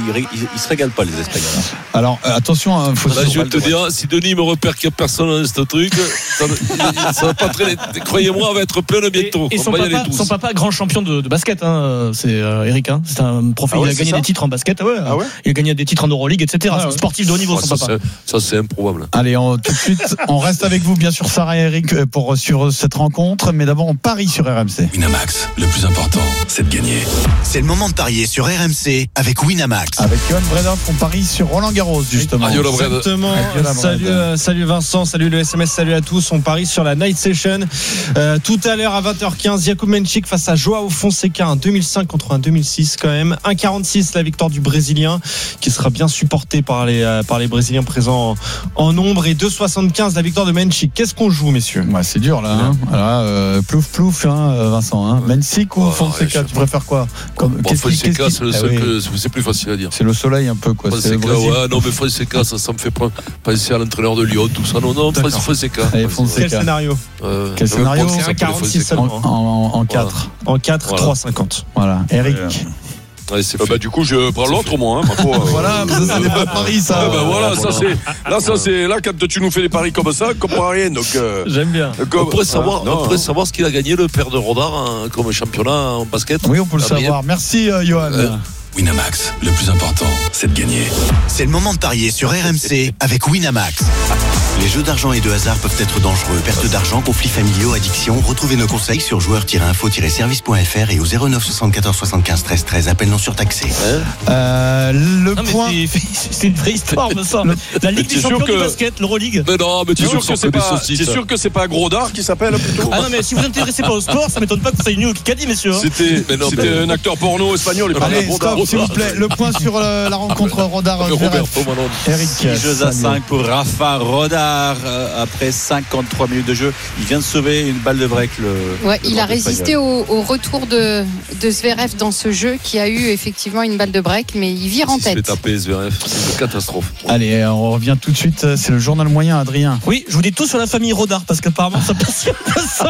Il se régale pas, les Espagnols. Alors, attention, faut je vais te dire, si Denis me repère qu'il n'y a personne dans ce truc, ça, ça va pas traîner. Croyez-moi, on va être plein bientôt. Et, et son, papa, son papa, grand champion de, de basket, hein, c'est euh, Eric. Hein, c'est un profil. Ah ouais, il a gagné ça des titres en basket. Ouais, ah ouais il a gagné des titres en Euroleague, et cetera. Ah c'est un ouais. sportif de haut niveau, ah, son ça, papa. C'est, ça, c'est improbable. Allez, on, tout de suite, on reste avec vous, bien sûr, Sarah et Eric, pour sur cette rencontre. Mais d'abord, on parie sur R M C. Winamax, le plus important, c'est de gagner. C'est le moment de parier sur R M C avec Winamax. Avec Johan Bredov, on parie sur Roland Garros, justement. Adieu, Exactement. Salut, euh, salut Vincent, salut le S M S, salut à tous. On parie sur la Night Session. Euh, tout à l'heure à vingt heures quinze, Jakub Menchik face à Joao Fonseca, un deux mille cinq contre un deux mille six quand même. un virgule quarante-six la victoire du Brésilien, qui sera bien supporté par les, euh, par les Brésiliens présents en, en nombre. Et deux virgule soixante-quinze la victoire de Menchik. Qu'est-ce qu'on joue, messieurs? Ouais, c'est dur là. Hein. Voilà, euh, plouf plouf, hein, Vincent. Hein. Menchik ou oh, Fonseca, ouais, tu préfères quoi? Comme, bon, Fonseca, c'est, le seul ah, oui. que, c'est plus facile à dire. C'est le soleil un peu, quoi. Fonseca, ouais, non, mais Fonseca, ça, ça me fait penser à l'entraîneur de Lyon, tout ça. Non, non, Fonseca. Allez, Fonseca. Quel scénario euh, Quel scénario? C'est un quarante-six seulement. En, en, en quatre. Voilà. En quatre, voilà. trois cinquante. Voilà. Eric. Ouais, c'est euh, bah, du coup, je prends l'autre, moi. Hein, euh, voilà, ça, ça n'est pas Paris, ça. Ah, bah, voilà, ça, c'est, là, ça, c'est, là, quand tu nous fais des paris comme ça, on comprend rien. Donc, euh, j'aime bien. Comme, on pourrait savoir, ah, non, on pourrait savoir ce qu'il a gagné, le père de Rodard, hein, comme championnat en basket. Oui, on peut le savoir. Merci, euh, Johan. Euh, Winamax, le plus important, c'est de gagner. C'est le moment de parier sur R M C avec Winamax. Les jeux d'argent et de hasard peuvent être dangereux. Perte d'argent, conflits familiaux, addiction. Retrouvez nos conseils sur joueurs tiret info tiret service point f r et au zéro neuf soixante-quatorze soixante-quinze treize treize. Appel non surtaxé. Euh, le non, point. C'est, c'est une vraie histoire, me semble. La Ligue des champions que... du basket, l'Euroleague. Mais non, mais tu es sûr que c'est pas, c'est sûr que c'est pas Grodard qui s'appelle plutôt. Ah non, mais si vous vous intéressez pas au sport, ça m'étonne pas que vous soyez nul au Kikadi, messieurs. C'était, mais non, c'était mais... un acteur porno espagnol. Allez, stop, s'il vous plaît. Le point sur euh, la rencontre Rodard. Eric. six jeux à cinq pour Rafa Rodard. Après cinquante-trois minutes de jeu, il vient de sauver une balle de break. Le, ouais, le il a résisté au, au retour de, de Zverev dans ce jeu, qui a eu effectivement une balle de break, mais il vire en tête. Il se fait taper Zverev, c'est une catastrophe. Allez, on revient tout de suite. C'est le journal moyen, Adrien. Oui, je vous dis tout sur la famille Rodard, parce qu'apparemment ça passionne ça.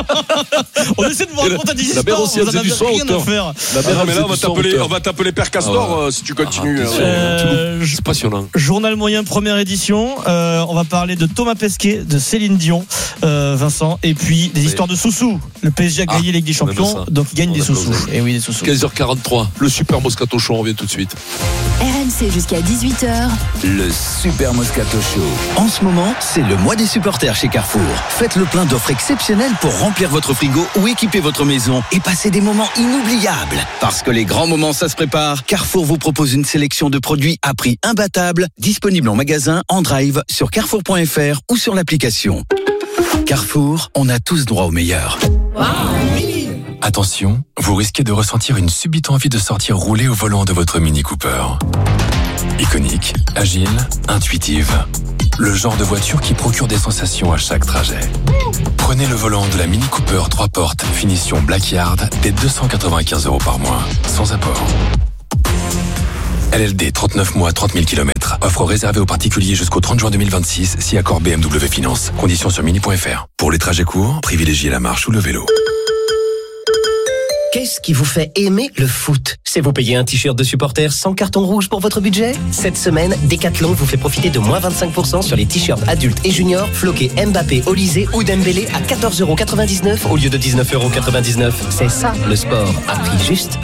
On essaie de vous raconter des histoires. Aussi, vous en avez rien à faire. La mère, mais là, on va t'appeler, on va t'appeler Père Castor ah ouais. euh, si tu continues. Ah, euh, c'est passionnant. Journal moyen, première édition. Euh, on va parler de Thomas Pesquet, de Céline Dion. Euh, Vincent, et puis des oui. histoires de sous-sous. Le P S G a gagné ah, Ligue des Champions, donc il gagne on des sous-sous. Et oui, des sous-sous. quinze heures quarante-trois, le super Moscato Show, on revient tout de suite. R M C jusqu'à dix-huit heures. Le Super Moscato Show. En ce moment, c'est le mois des supporters chez Carrefour. Faites le plein d'offres exceptionnelles pour remplir votre frigo ou équiper votre maison et passer des moments inoubliables. Parce que les grands moments, ça se prépare. Carrefour vous propose une sélection de produits à prix imbattable, disponibles en magasin, en drive, sur carrefour point f r ou sur l'application. Carrefour, on a tous droit au meilleur. Attention, vous risquez de ressentir une subite envie de sortir rouler au volant de votre Mini Cooper. Iconique, agile, intuitive. Le genre de voiture qui procure des sensations à chaque trajet. Prenez le volant de la Mini Cooper trois portes, finition Blackyard, dès deux cent quatre-vingt-quinze euros par mois, sans apport. L L D, trente-neuf mois, trente mille kilomètres. Offre réservée aux particuliers jusqu'au trente juin deux mille vingt-six, si accord B M W Finance. Conditions sur mini point f r. Pour les trajets courts, privilégiez la marche ou le vélo. Qu'est-ce qui vous fait aimer le foot? C'est vous payer un t-shirt de supporter sans carton rouge pour votre budget? Cette semaine, Decathlon vous fait profiter de moins vingt-cinq pour cent sur les t-shirts adultes et juniors floqués Mbappé, Olysée ou Dembélé à quatorze euros quatre-vingt-dix-neuf au lieu de dix-neuf euros quatre-vingt-dix-neuf. C'est ça le sport à prix juste.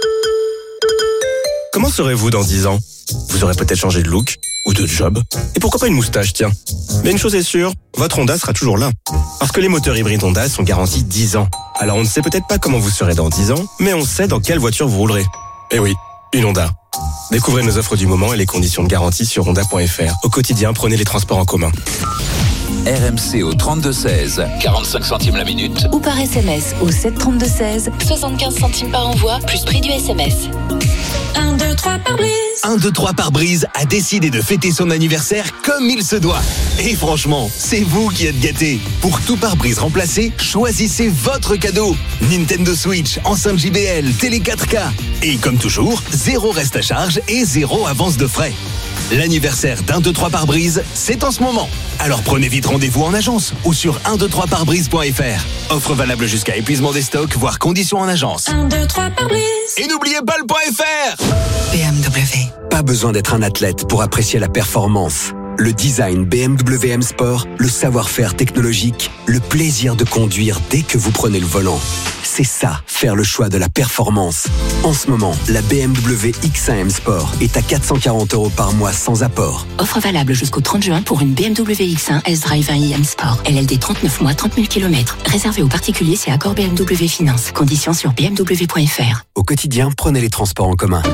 Comment serez-vous dans dix ans? Vous aurez peut-être changé de look ou de job. Et pourquoi pas une moustache, tiens. Mais une chose est sûre, votre Honda sera toujours là. Parce que les moteurs hybrides Honda sont garantis dix ans. Alors on ne sait peut-être pas comment vous serez dans dix ans, mais on sait dans quelle voiture vous roulerez. Eh oui, une Honda. Découvrez nos offres du moment et les conditions de garantie sur honda point f r. Au quotidien, prenez les transports en commun. R M C au trente-deux seize, quarante-cinq centimes la minute. Ou par S M S au sept trente-deux seize, soixante-quinze centimes par envoi, plus prix du S M S. un, deux, trois pare-brise. un, deux, trois pare-brise a décidé de fêter son anniversaire comme il se doit. Et franchement, c'est vous qui êtes gâtés. Pour tout pare-brise remplacé, choisissez votre cadeau. Nintendo Switch, enceinte J B L, télé quatre K. Et comme toujours, zéro reste à charge et zéro avance de frais. L'anniversaire d'un, deux, trois pare-brise, c'est en ce moment. Alors prenez vite rendez-vous en agence ou sur un, deux, trois pare-brise point f r. Offre valable jusqu'à épuisement des stocks, voire conditions en agence. un, deux, trois pare-brise. Et n'oubliez pas le .fr. B M W. Pas besoin d'être un athlète pour apprécier la performance. Le design B M W M Sport, le savoir-faire technologique, le plaisir de conduire dès que vous prenez le volant. C'est ça, faire le choix de la performance. En ce moment, la B M W X un M Sport est à quatre cent quarante euros par mois sans apport. Offre valable jusqu'au trente juin pour une B M W X un S-Drive un i M Sport. L L D trente-neuf mois, trente mille kilomètres. Réservé aux particuliers, c'est accord B M W Finance. Conditions sur b m w point f r. Au quotidien, prenez les transports en commun.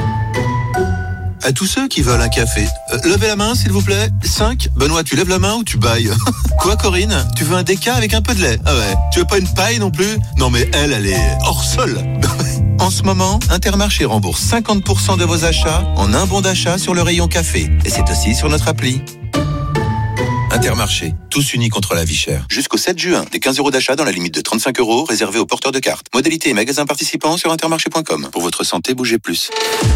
À tous ceux qui veulent un café, euh, levez la main s'il vous plaît. cinq. Benoît, tu lèves la main ou tu bailles? Quoi Corinne? Tu veux un déca avec un peu de lait? Ah ouais. Tu veux pas une paille non plus? Non mais elle, elle est hors sol. En ce moment, Intermarché rembourse cinquante pour cent de vos achats en un bon d'achat sur le rayon café. Et c'est aussi sur notre appli. Intermarché, tous unis contre la vie chère. Jusqu'au sept juin, des quinze euros d'achat dans la limite de trente-cinq euros réservés aux porteurs de cartes. Modalité et magasins participants sur intermarché point com. Pour votre santé, bougez plus.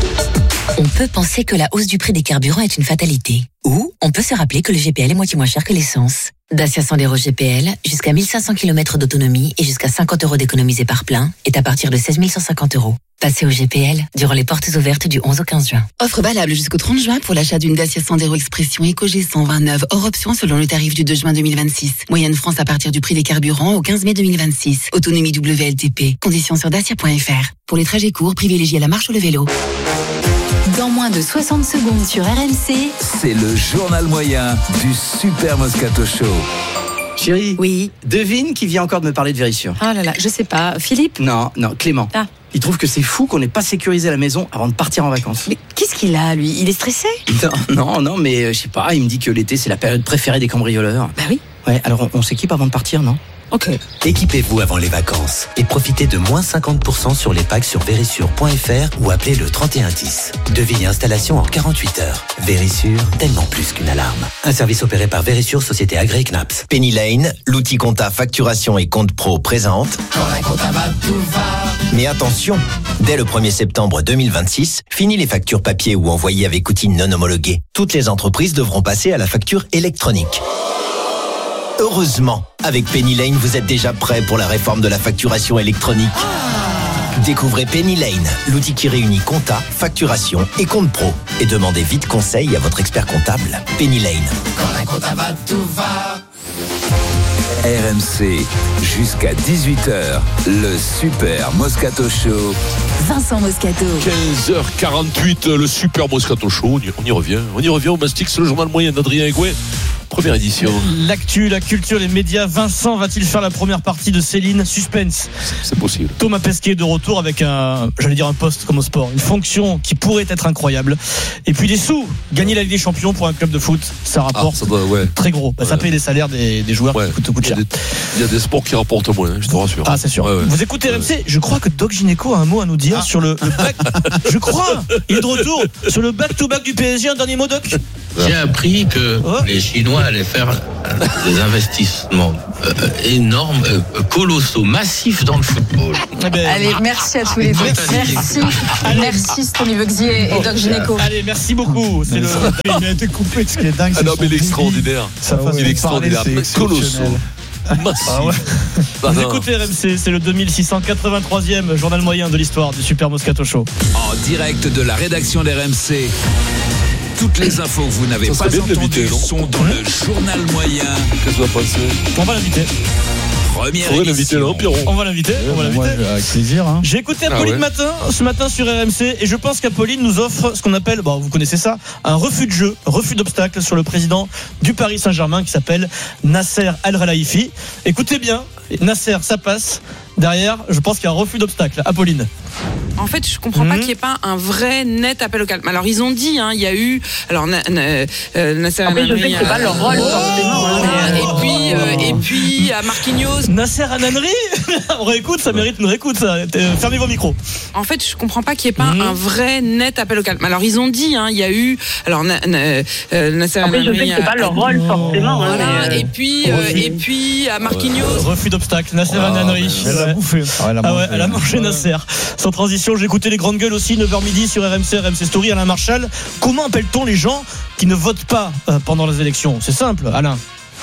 On peut penser que la hausse du prix des carburants est une fatalité. Ou on peut se rappeler que le G P L est moitié moins cher que l'essence. Dacia Sandero G P L, jusqu'à mille cinq cents kilomètres d'autonomie et jusqu'à cinquante euros d'économisés par plein, est à partir de seize mille cent cinquante euros. Passez au G P L durant les portes ouvertes du onze au quinze juin. Offre valable jusqu'au trente juin pour l'achat d'une Dacia Sandero Expression Eco G cent vingt-neuf hors option selon le tarif du deux juin deux mille vingt-six. Moyenne France à partir du prix des carburants au quinze mai deux mille vingt-six. Autonomie W L T P. Conditions sur dacia point f r. Pour les trajets courts, privilégiez la marche ou le vélo. Dans moins de soixante secondes sur R M C, C'est le journal moyen du Super Moscato Show. Chérie. Oui. Devine qui vient encore de me parler de Vérissure. Ah là là, je sais pas. Philippe? Non, non, Clément. Ah. Il trouve que c'est fou qu'on n'ait pas sécurisé la maison avant de partir en vacances. Mais qu'est-ce qu'il a, lui? Il est stressé? Non, non, non, mais euh, je sais pas, il me dit que l'été c'est la période préférée des cambrioleurs. Bah oui. Ouais, alors on, on s'équipe avant de partir, non? Ok. Équipez-vous avant les vacances et profitez de moins cinquante pour cent sur les packs sur vérissure point f r ou appelez le trente et un dix. Devis et installation en quarante-huit heures. Vérissure, tellement plus qu'une alarme. Un service opéré par Vérissure, société agréée C N A P S. Penny Lane, l'outil compta facturation et compte pro présente. Quand la compta va, tout va. Mais attention, dès le premier septembre deux mille vingt-six, fini les factures papier ou envoyées avec outils non homologués. Toutes les entreprises devront passer à la facture électronique. Heureusement, avec Penny Lane, vous êtes déjà prêt pour la réforme de la facturation électronique. Découvrez Penny Lane, l'outil qui réunit compta, facturation et compte pro. Et demandez vite conseil à votre expert comptable. Penny Lane. Quand la compta va, tout va. R M C, jusqu'à dix-huit heures, le Super Moscato Show. Vincent Moscato. quinze heures quarante-huit, le Super Moscato Show. On y, on y revient. On y revient au Mastic, c'est le journal moyen d'Adrien Egouet. Première édition. L'actu, la culture, les médias. Vincent va-t-il faire la première partie de Céline? Suspense. C'est possible. Thomas Pesquet de retour avec un, j'allais dire un poste comme au sport, une fonction qui pourrait être incroyable. Et puis des sous. Gagner la Ligue des Champions pour un club de foot, ça rapporte ah, ça doit, ouais. très gros. Bah, ça ouais. paye les salaires des, des joueurs ouais. qui coûtent, coûtent cher. Il y a des sports qui rapportent moins, je te rassure. Ah, c'est sûr. Ouais, ouais. Vous écoutez R M C, je crois que Doc Gynéco a un mot à nous dire ah. sur le, le back. Je crois, il est de retour sur le back-to-back du P S G. Un dernier mot, Doc? J'ai appris que oh. les Chinois allaient faire des investissements euh, énormes, euh, colossaux, massifs dans le football. Eh ben, allez, merci à tous les deux. Merci. Allez. Merci Stony Bugsy et Doc Gynéco. Allez, merci beaucoup. C'est le... Il a été coupé, ce qui est dingue. Ah non, mais l'extraordinaire. Ça il est extraordinaire. Colossaux. Massif. Ah ouais. Vous écoutez R M C, c'est le deux mille six cent quatre-vingt-troisième journal moyen de l'histoire du Super Moscato Show. En direct de la rédaction d'R M C. Toutes les infos que vous n'avez pas entendues sont dans le journal moyen. Qu'est-ce que vous en pensez? On va l'inviter. Première on va l'inviter, non, Pierrot? On va l'inviter. On va l'inviter. Moi, avec plaisir. Hein. J'ai écouté Apolline ah ouais. matin, ce matin sur R M C, et je pense qu'Apolline nous offre ce qu'on appelle, bon, vous connaissez ça, un refus de jeu, refus d'obstacle sur le président du Paris Saint-Germain qui s'appelle Nasser Al-Khelaifi. Écoutez bien, Nasser, ça passe. Derrière, je pense qu'il y a un refus d'obstacle. Apolline. En fait, je comprends mmh. pas qu'il n'y ait pas un vrai net appel au calme. Alors, ils ont dit, hein, il y a eu. Alors, na, na, euh, Nasser Al-Khelaifi. Je sais que c'est pas leur rôle, forcément. Oh, hein, et puis, euh, et puis, à Marquinhos. Nasser Al-Khelaifi. On réécoute, ça mérite une réécoute. Ça. Fermez vos micros. En fait, je comprends pas qu'il n'y ait pas mmh. un vrai net appel au calme. Alors, ils ont dit, hein, il y a eu. Alors, na, na, euh, Nasser Al-Khelaifi. Je sais que c'est pas leur rôle, forcément. Voilà. Hein, mais... Et puis, euh, et puis, à Marquinhos. Refus d'obstacle. Nasser Al-Khelaifi. Elle a bouffé. Ah, elle a mangé, ah ouais, elle a mangé Nasser. Sans transition, j'ai écouté les grandes gueules aussi, neuf heures midi sur R M C, R M C Story, Alain Marchal. Comment appelle-t-on les gens qui ne votent pas pendant les élections? C'est simple, Alain.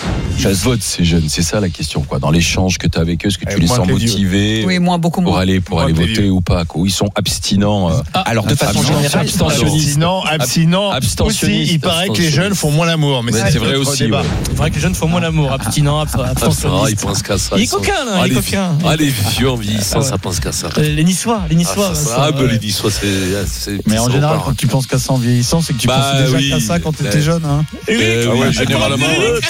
Ça se vote, ces jeunes, c'est ça la question, quoi. Dans l'échange que tu as avec eux, est-ce que tu les sens motivés oui, moi, beaucoup pour moins. aller, pour aller voter vieux. ou pas, quoi. Ou ils sont abstinents. Euh, ah, alors, de façon générale, abstentionnistes. Abstinents. Aussi, il paraît que les jeunes font moins l'amour. Mais c'est vrai aussi. Ouais. Il paraît que les jeunes font moins l'amour. Abstinents, abstentionnistes. Ils pensent qu'à ça. Il est coquin, là. Il est coquin. Ah, les vieux en vieillissant, ça pense qu'à ça. Les Niçois, les Niçois. Ah, ben les Niçois, c'est. Mais en général, quand tu penses qu'à ça en vieillissant, c'est que tu pensais déjà qu'à ça quand tu étais jeune. Oui, généralement.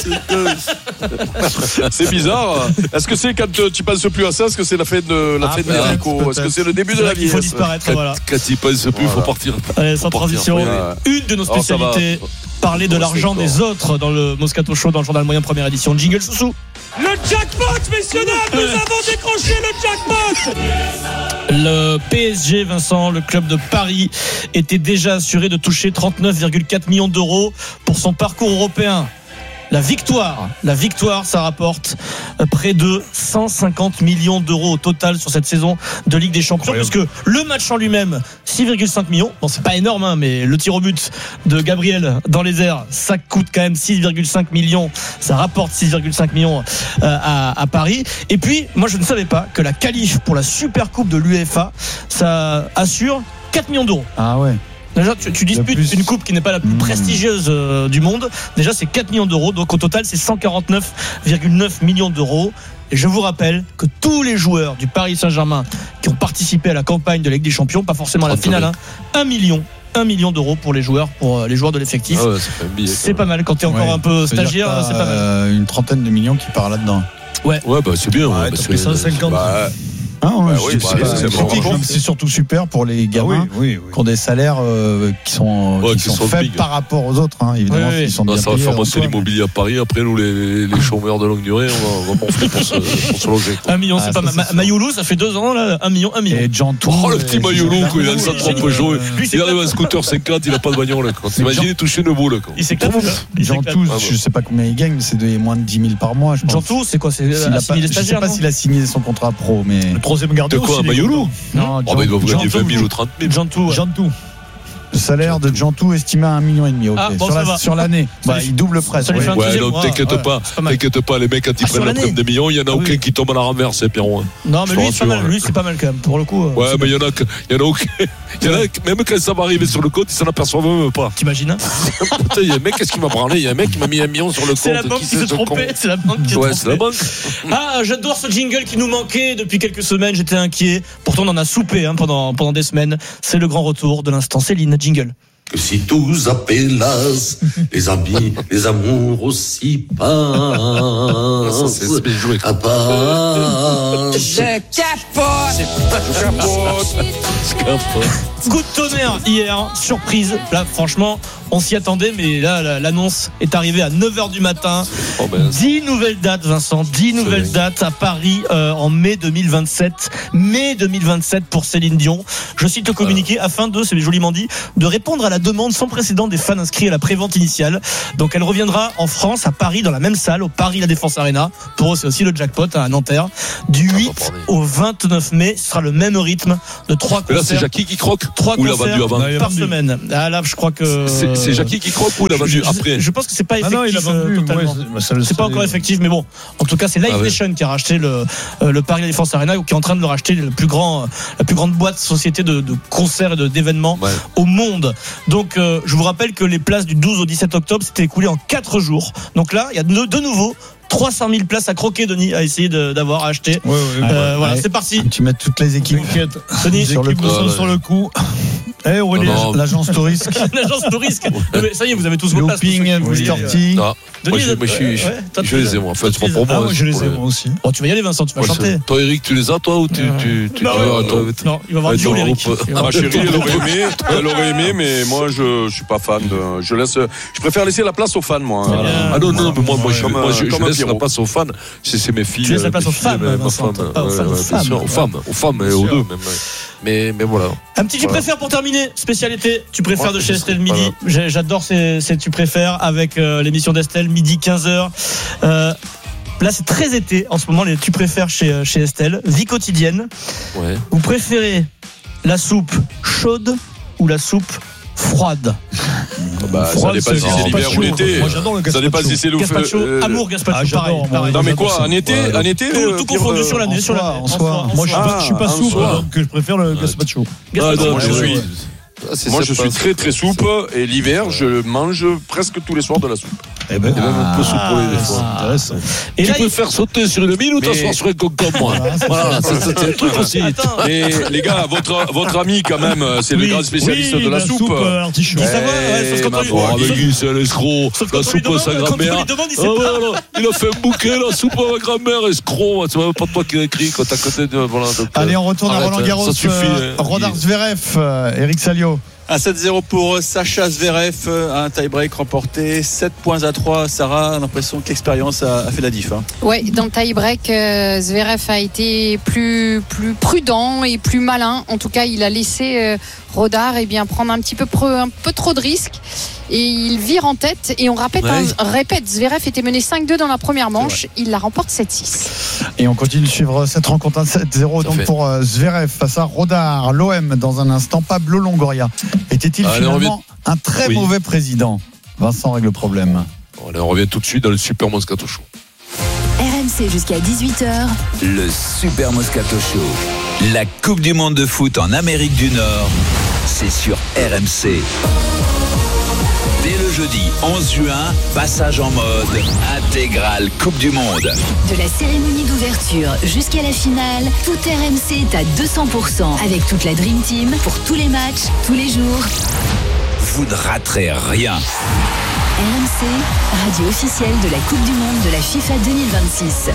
C'est bizarre. Est-ce que c'est quand tu penses plus à ça? Est-ce que c'est la fin de la ah, fin de la vie? Est-ce que c'est le début de la vie? Il faut disparaître. Quand, voilà. quand il pense plus, il voilà. faut partir. Allez, sans transition. Partir, une de nos spécialités, oh, parler de l'argent des autres dans le Moscato Show, dans le journal moyen première édition. Jingle Soussou. Le jackpot, messieurs dames, nous avons décroché le jackpot. Le P S G, Vincent, le club de Paris, était déjà assuré de toucher trente-neuf virgule quatre millions d'euros pour son parcours européen. La victoire, la victoire, ça rapporte près de cent cinquante millions d'euros au total sur cette saison de Ligue des Champions, puisque le match en lui-même, six virgule cinq millions. Bon, c'est pas énorme, hein, mais le tir au but de Gabriel dans les airs, ça coûte quand même six virgule cinq millions. Ça rapporte six virgule cinq millions euh, à, à Paris. Et puis, moi, je ne savais pas que la qualif pour la Super Coupe de l'UEFA, ça assure quatre millions d'euros. Ah ouais. Déjà, tu, tu disputes plus... une coupe qui n'est pas la plus mmh. prestigieuse euh, du monde. Déjà, c'est quatre millions d'euros. Donc, au total, c'est cent quarante-neuf virgule neuf millions d'euros. Et je vous rappelle que tous les joueurs du Paris Saint-Germain qui ont participé à la campagne de la Ligue des Champions, pas forcément à la finale, hein, un million. un million d'euros pour les joueurs, pour les joueurs de l'effectif. Ah ouais, c'est, billet, c'est pas mal. Quand tu es encore ouais, un peu stagiaire, c'est pas mal. Euh, une trentaine de millions qui part là-dedans. Ouais. Ouais, bah c'est bien. Ouais, ouais, parce que cent cinquante. Bah, Ah, ouais, bah oui, c'est, c'est, c'est, c'est, bon. c'est surtout super pour les gamins ah, oui, oui, oui. qui ont des salaires euh, qui sont, ouais, qui sont, sont faibles big. Par rapport aux autres, hein, évidemment. Oui, oui. Ils sont non, bien ça va faire monter toi, l'immobilier mais... à Paris. Après, nous, les, les chômeurs de longue durée, on va, on va morfler pour se, pour se loger. Un million, ah, c'est ça, pas mal. Mayoulou, ça fait deux ans, là. Un million, un million. Et Jantou. Oh, le petit Mayoulou, il a sa trompe Peugeot. Il arrive à un scooter cinquante, il n'a pas de bagnole. Imaginez toucher une boule. Il s'éclate. Jantou, je ne sais pas combien il gagne, mais c'est moins de dix mille par mois. Jantou, c'est quoi? C'est signé les stagiaires. Je ne sais pas s'il a signé son contrat pro, mais. Le troisième gardien. De quoi, Mayoulou? Non, oh, bah, il doit vous gagner vingt mille ou trente mille. Jantou. Jantou. Le salaire de Jantou estimé à un million et demi. Okay. Ah, bon, sur, la, sur l'année, bah, il double presque. Ouais, ouais donc t'inquiète ouais, pas, t'inquiète pas, les mecs quand ils ah, prennent la prime des millions, il y en a ah, aucun oui. qui tombe à la renverse, c'est Pierrot. Non, mais lui, c'est pas mal. Lui, c'est pas mal quand même. Pour le coup. Ouais, mais il y en a, il y en a aucun. Il y en a même quand ça va arriver sur le compte, ils s'en aperçoivent même pas. T'imagines? Il y a un mec, qu'est-ce qui m'a branlé? Il y a un mec qui m'a mis un million sur le compte. C'est la banque qui s'est trompée. C'est la banque qui s'est trompée. Ouais, c'est la banque. Ah, j'adore ce jingle qui nous manquait depuis quelques semaines. J'étais inquiet. Pourtant, on en a soupé pendant pendant des semaines. C'est le grand retour de l'instant Céline. Jingle. Que si tous appellas, les amis, les amours aussi passent. À part. Je capote. Je capote. Je capote. Coup de tonnerre hier, surprise. Là, franchement, on s'y attendait, mais là, l'annonce est arrivée à neuf heures du matin. Oh ben, dix nouvelles dates, Vincent. dix nouvelles vrai. dates à Paris euh, en mai deux mille vingt-sept. mai deux mille vingt-sept pour Céline Dion. Je cite le communiqué ah. afin de, c'est joliment dit, de répondre à la demande sans précédent des fans inscrits à la prévente initiale. Donc, elle reviendra en France, à Paris, dans la même salle, au Paris La Défense Arena. Pour eux, c'est aussi le jackpot à Nanterre. Du huit au vingt-neuf mai, ce sera le même rythme de trois concerts. Là, c'est Jackie qui croque. Trois concerts par semaine. Ah là, je crois que c'est, c'est Jackie qui croque ou il a vendu après. Je, je pense que c'est pas effectif. Ah non, il a vendu, totalement. Ouais, c'est, c'est pas encore effectif, mais bon. En tout cas, c'est Live ah ouais. Nation qui a racheté le euh, le Paris La Défense Arena ou qui est en train de le racheter, le plus grand, la plus grande boîte société de, de concerts et de, d'événements ouais. au monde. Donc, euh, je vous rappelle que les places du douze au dix-sept octobre s'étaient écoulées en quatre jours. Donc là, il y a de, de nouveau trois cent mille places à croquer, Denis, à essayer de, d'avoir acheté. Ouais, ouais, euh, ouais. Voilà, ouais. c'est parti. Tu mets toutes les équipes. Denis, sur le coup. Ah, ouais. Sur le coup. Eh, hey, Aurélien, l'agence Tourisque. L'agence Tourisque. Ça y est, vous avez tous vos places. Looping, Booster-T. Moi, je, moi, je, suis, je, ouais, je les ai, moi. En fait, c'est pas pour moi. Ah, moi, je les ai, moi aussi. Bon, tu vas y aller, Vincent, tu vas moi, chanter. C'est... Toi, Eric, tu les as, toi, ou tu, tu, tu, non, tu non, non, non, il va avoir du jour, Eric. Ma chérie, elle aurait aimé, elle aurait aimé, mais moi, je, je suis pas fan de, je laisse, je préfère laisser la place aux fans, moi. Ah non, non, mais moi, moi, je, moi, je, je laisse la place aux fans. C'est, c'est mes filles. Tu laisses la place aux femmes, Vincent. Aux femmes, aux femmes et aux deux, même. Mais, mais voilà. Un petit tu voilà. préfères pour terminer, spécialité, tu préfères ouais, de chez Estelle midi. Voilà. J'adore ces, ces tu préfères avec euh, l'émission d'Estelle midi quinze heures. Euh, là c'est très été en ce moment les tu préfères chez, chez Estelle. Vie quotidienne. Ouais. Vous préférez la soupe chaude ou la soupe froide? Bah, froide, ça dépend si c'est l'hiver ou l'été. Moi j'adore le gazpacho. Ça dépend si c'est le gazpacho. Euh, amour gazpacho, ah, pareil, pareil. Non mais quoi, en été, en été, tout, tout confondu sur l'année, sur l'année. En soi. Moi je suis pas souple, donc je préfère le gazpacho. Moi je suis. Ah, moi je suis très très souple et l'hiver je mange presque tous les soirs de la soupe. Eh ben, ah, même un peu soupe pour les fois. C'est intéressant. Et tu là, peux il... faire sauter sur une mine ou t'asseoir sur un concombre, moi. Voilà, c'est, c'est, c'est un truc aussi. Et les gars, votre, votre ami, quand même, c'est oui, le grand spécialiste oui, de la, la soupe. soupe euh, artichaut. Eh, ça va, ouais, sauf quand on lui dit, c'est un escroc. La soupe à sa grand-mère. Il a fait un bouquet, la soupe à ma grand-mère, escroc. C'est même pas toi qui l'as écrit quand t'as côté de. Allez, on retourne à Roland Garros. Ça suffit. Rodar Zverev, Eric Salio. Un sept zéro pour Sacha Zverev, un tie-break remporté, sept points à trois. Sarah a l'impression que l'expérience a, a fait la diff. Hein. Oui, dans le tie-break, euh, Zverev a été plus, plus prudent et plus malin. En tout cas, il a laissé euh, Rodar eh bien, prendre un petit peu, un peu trop de risques. Et il vire en tête. Et on répète, ouais. hein, répète Zverev était mené cinq deux dans la première manche. Il la remporte sept six. Et on continue de suivre cette rencontre un sept zéro donc pour euh, Zverev face à Rodar. L'O M dans un instant. Pablo Longoria. Était-il Allez, finalement un très oui. mauvais président? Vincent règle le problème. Allez, on revient tout de suite dans le Super Moscato Show. R M C jusqu'à dix-huit heures. Le Super Moscato Show. La Coupe du Monde de foot en Amérique du Nord. C'est sur R M C. Dès le jeudi onze juin, passage en mode intégrale Coupe du Monde. De la cérémonie d'ouverture jusqu'à la finale, tout R M C est à deux cents pour cent avec toute la Dream Team pour tous les matchs, tous les jours. Vous ne raterez rien. R M C, radio officielle de la Coupe du Monde de la FIFA deux mille vingt-six.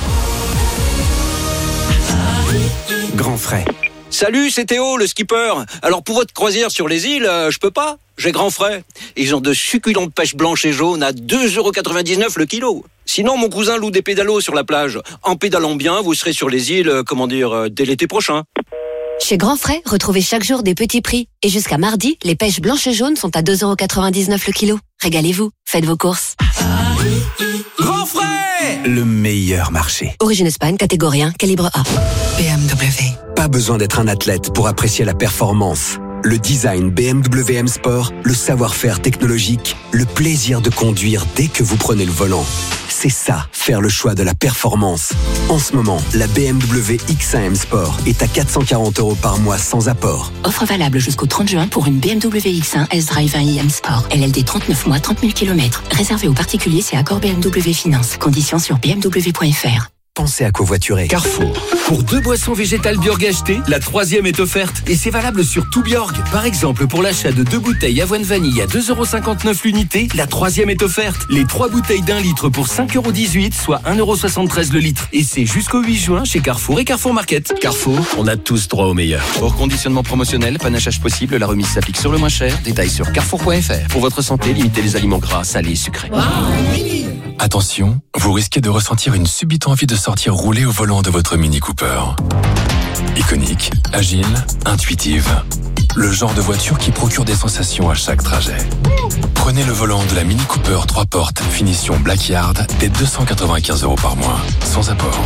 Grand frais. Salut, c'est Théo, le skipper. Alors pour votre croisière sur les îles, euh, je peux pas. J'ai grand frais. Ils ont de succulentes pêches blanches et jaunes à deux euros quatre-vingt-dix-neuf le kilo. Sinon, mon cousin loue des pédalos sur la plage. En pédalant bien, vous serez sur les îles, euh, comment dire, euh, dès l'été prochain. Chez Grand Frais, retrouvez chaque jour des petits prix. Et jusqu'à mardi, les pêches blanches et jaunes sont à deux euros quatre-vingt-dix-neuf le kilo. Régalez-vous, faites vos courses. Grand Frais, le meilleur marché. Origine Espagne, catégorie un, calibre A. B M W. Pas besoin d'être un athlète pour apprécier la performance, Le design B M W M Sport, le savoir-faire technologique, le plaisir de conduire dès que vous prenez le volant. C'est ça, faire le choix de la performance. En ce moment, la B M W X un M Sport est à quatre cent quarante euros par mois sans apport. Offre valable jusqu'au trente juin pour une B M W X un S-Drive un i M Sport. L L D trente-neuf mois, trente mille kilomètres. Réservé aux particuliers, c'est accord B M W Finance. Conditions sur b m w point f r. Pensez à covoiturer. Carrefour. Pour deux boissons végétales Bjorg achetées, la troisième est offerte. Et c'est valable sur tout Bjorg. Par exemple, pour l'achat de deux bouteilles avoine vanille à deux euros cinquante-neuf l'unité, la troisième est offerte. Les trois bouteilles d'un litre pour cinq euros dix-huit, soit un euro soixante-treize le litre. Et c'est jusqu'au huit juin chez Carrefour et Carrefour Market. Carrefour, on a tous droit au meilleur. Hors conditionnement promotionnel, panachage possible, la remise s'applique sur le moins cher. Détails sur carrefour point f r. Pour votre santé, limitez les aliments gras, salés et sucrés. Attention, vous risquez de ressentir une subite envie de sortir rouler au volant de votre Mini Cooper. Iconique, agile, intuitive. Le genre de voiture qui procure des sensations à chaque trajet. Prenez le volant de la Mini Cooper trois portes, finition Black Yard, dès deux cent quatre-vingt-quinze euros par mois, sans apport.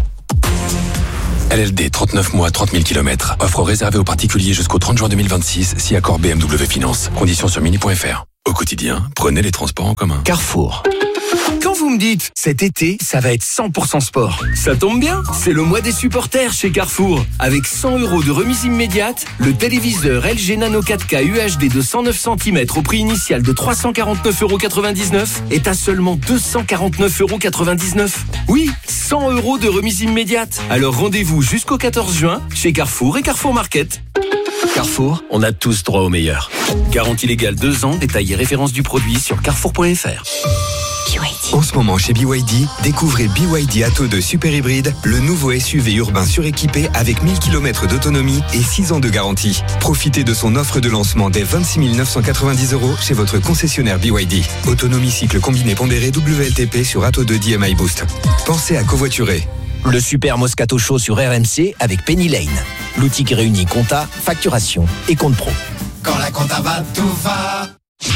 L L D trente-neuf mois, trente mille kilomètres. Offre réservée aux particuliers jusqu'au trente juin deux mille vingt-six, si accord B M W Finance. Conditions sur mini point f r. Au quotidien, prenez les transports en commun. Carrefour. Quand vous me dites, cet été, ça va être cent pour cent sport, ça tombe bien, c'est le mois des supporters chez Carrefour. Avec cent euros de remise immédiate, le téléviseur L G Nano quatre K U H D de cent neuf centimètres au prix initial de trois cent quarante-neuf euros quatre-vingt-dix-neuf est à seulement deux cent quarante-neuf euros quatre-vingt-dix-neuf. Oui, cent euros de remise immédiate. Alors rendez-vous jusqu'au quatorze juin chez Carrefour et Carrefour Market. Carrefour, on a tous droit au meilleur. Garantie légale deux ans, détail et référence du produit sur carrefour point f r. En ce moment chez B Y D, découvrez B Y D Atto deux Super Hybride, le nouveau S U V urbain suréquipé avec mille kilomètres d'autonomie et six ans de garantie. Profitez de son offre de lancement dès vingt-six mille neuf cent quatre-vingt-dix euros chez votre concessionnaire B Y D. Autonomie cycle combiné pondéré W L T P sur Atto deux D M I Boost. Pensez à covoiturer. Le Super Moscato Show sur R M C avec Penny Lane. L'outil qui réunit compta, facturation et compte pro. Quand la compta va, tout va.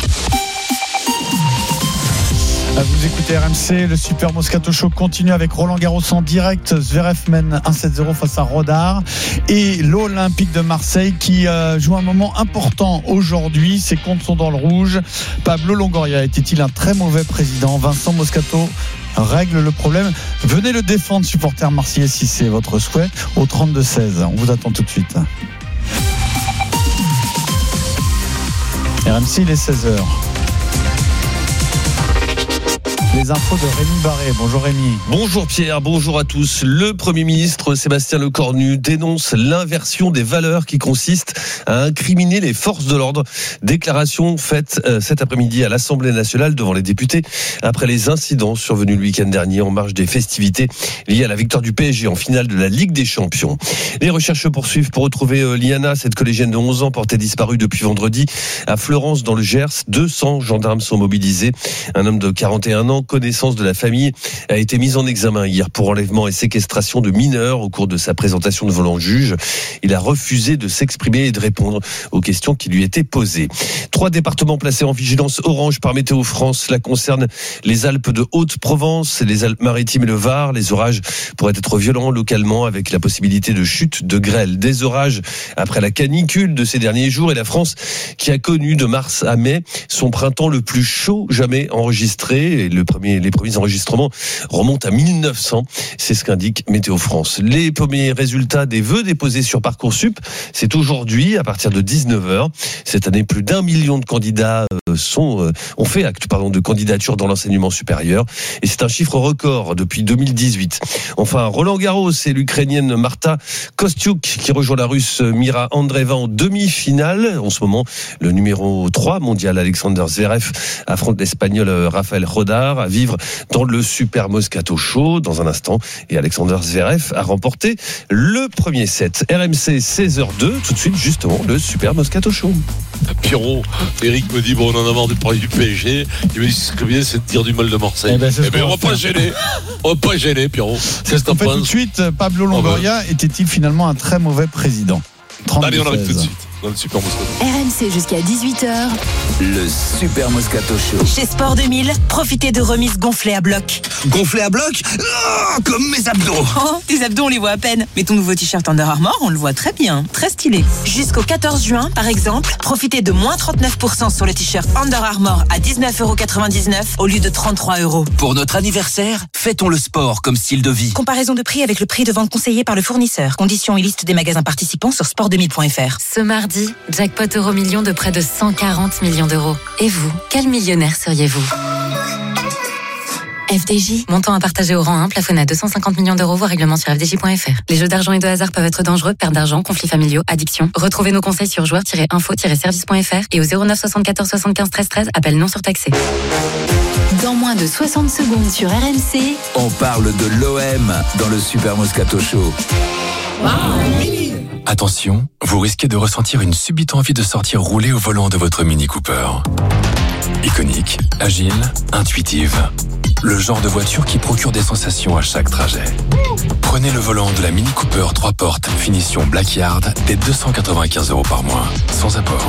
Vous écoutez R M C, le Super Moscato Show continue avec Roland Garros en direct. Zverev mène un sept zéro face à Rodar et l'Olympique de Marseille qui euh, joue un moment important aujourd'hui. Ses comptes sont dans le rouge. Pablo Longoria était-il un très mauvais président? Vincent Moscato règle le problème. Venez le défendre, supporter marseillais, si c'est votre souhait, au trente-deux seize. On vous attend tout de suite. R M C, il est seize heures. Les infos de Rémi Barré. Bonjour Rémi. Bonjour Pierre, bonjour à tous. Le Premier ministre Sébastien Lecornu dénonce l'inversion des valeurs qui consiste à incriminer les forces de l'ordre. Déclaration faite euh, cet après-midi à l'Assemblée nationale devant les députés après les incidents survenus le week-end dernier en marge des festivités liées à la victoire du P S G en finale de la Ligue des Champions. Les recherches se poursuivent pour retrouver euh, Liana, cette collégienne de onze ans portée disparue depuis vendredi à Fleurance dans le Gers. deux cents gendarmes sont mobilisés. Un homme de quarante et un ans, connaissance de la famille, a été mis en examen hier pour enlèvement et séquestration de mineurs au cours de sa présentation devant le juge. Il a refusé de s'exprimer et de répondre aux questions qui lui étaient posées. Trois départements placés en vigilance orange par Météo France. Cela concerne les Alpes de Haute-Provence, les Alpes-Maritimes et le Var. Les orages pourraient être violents localement avec la possibilité de chute de grêle. Des orages après la canicule de ces derniers jours et la France qui a connu de mars à mai son printemps le plus chaud jamais enregistré. Et le premier, les premiers enregistrements remontent à mille neuf cents. C'est ce qu'indique Météo France. Les premiers résultats des vœux déposés sur Parcoursup, c'est aujourd'hui à partir de dix-neuf heures. Cette année, plus d'un million de candidats sont, ont fait acte pardon, de candidature dans l'enseignement supérieur. Et c'est un chiffre record depuis deux mille dix-huit. Enfin, Roland Garros et l'Ukrainienne Marta Kostyuk qui rejoint la Russe Mira Andreeva en demi-finale. En ce moment, le numéro trois mondial Alexander Zverev affronte l'Espagnol Rafael Rodar à vivre dans le Super Moscato Show dans un instant. Et Alexander Zverev a remporté le premier set. R M C seize heures deux, tout de suite justement le Super Moscato Show. Pierrot, Eric me dit bon, on en a marre de parler du P S G. Il me dit ce que bien c'est de dire du mal de Marseille. Eh ben, eh ben on va pas gêner. On va pas gêner, Pierrot. C'est ce qu'on fait tout de suite. Pablo Longoria était-il finalement un très mauvais président? Allez, on arrive tout de suite dans le Super Moscato. C jusqu'à dix-huit heures. Le Super Moscato Show. Chez Sport deux mille, profitez de remises gonflées à bloc. Gonflées à bloc ? Oh, comme mes abdos. Oh, tes abdos, on les voit à peine. Mais ton nouveau t-shirt Under Armour, on le voit très bien. Très stylé. Jusqu'au quatorze juin, par exemple, profitez de moins trente-neuf pour cent sur le t-shirt Under Armour à dix-neuf euros quatre-vingt-dix-neuf au lieu de trente-trois euros. Pour notre anniversaire, fêtons le sport comme style de vie. Comparaison de prix avec le prix de vente conseillé par le fournisseur. Conditions et liste des magasins participants sur sport deux mille point f r. Ce mardi, jackpot euro million de près de cent quarante millions d'euros. Et vous, quel millionnaire seriez-vous ? F D J, montant à partager au rang un, plafonné à deux cent cinquante millions d'euros, voire règlement sur f d j point f r. Les jeux d'argent et de hasard peuvent être dangereux, perte d'argent, conflits familiaux, addiction. Retrouvez nos conseils sur joueurs tiret info tiret service point f r et au zéro neuf soixante-quatorze soixante-quinze treize treize, appel non surtaxé. Dans moins de soixante secondes sur R M C, On parle de l'O M dans le Super Moscato Show. Attention, vous risquez de ressentir une subite envie de sortir rouler au volant de votre Mini Cooper. Iconique, agile, intuitive. Le genre de voiture qui procure des sensations à chaque trajet. Prenez le volant de la Mini Cooper trois portes, finition Blackyard, dès deux cent quatre-vingt-quinze euros par mois, sans apport.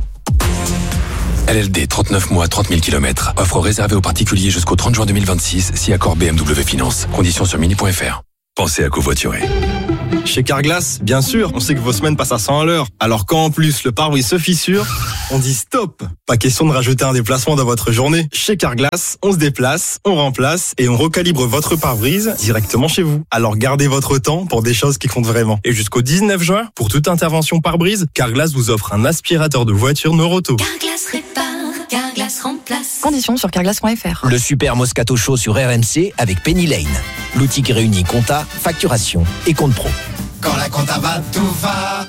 L L D trente-neuf mois, trente mille kilomètres. Offre réservée aux particuliers jusqu'au trente juin deux mille vingt-six, si accord B M W Finance. Conditions sur mini point f r. Pensez à covoiturer. Chez Carglass, bien sûr, on sait que vos semaines passent à cent à l'heure. Alors quand en plus le pare-brise se fissure, on dit stop. Pas question de rajouter un déplacement dans votre journée. Chez Carglass, on se déplace, on remplace et on recalibre votre pare-brise directement chez vous. Alors gardez votre temps pour des choses qui comptent vraiment. Et jusqu'au dix-neuf juin, pour toute intervention pare-brise, Carglass vous offre un aspirateur de voiture Noroto. Carglass répare, Carglass remplace. Conditions sur carglass point f r. Le Super Moscato Show sur R M C avec Penny Lane. L'outil qui réunit compta, facturation et compte pro. Quand la compta va, tout va.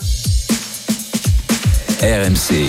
R M C.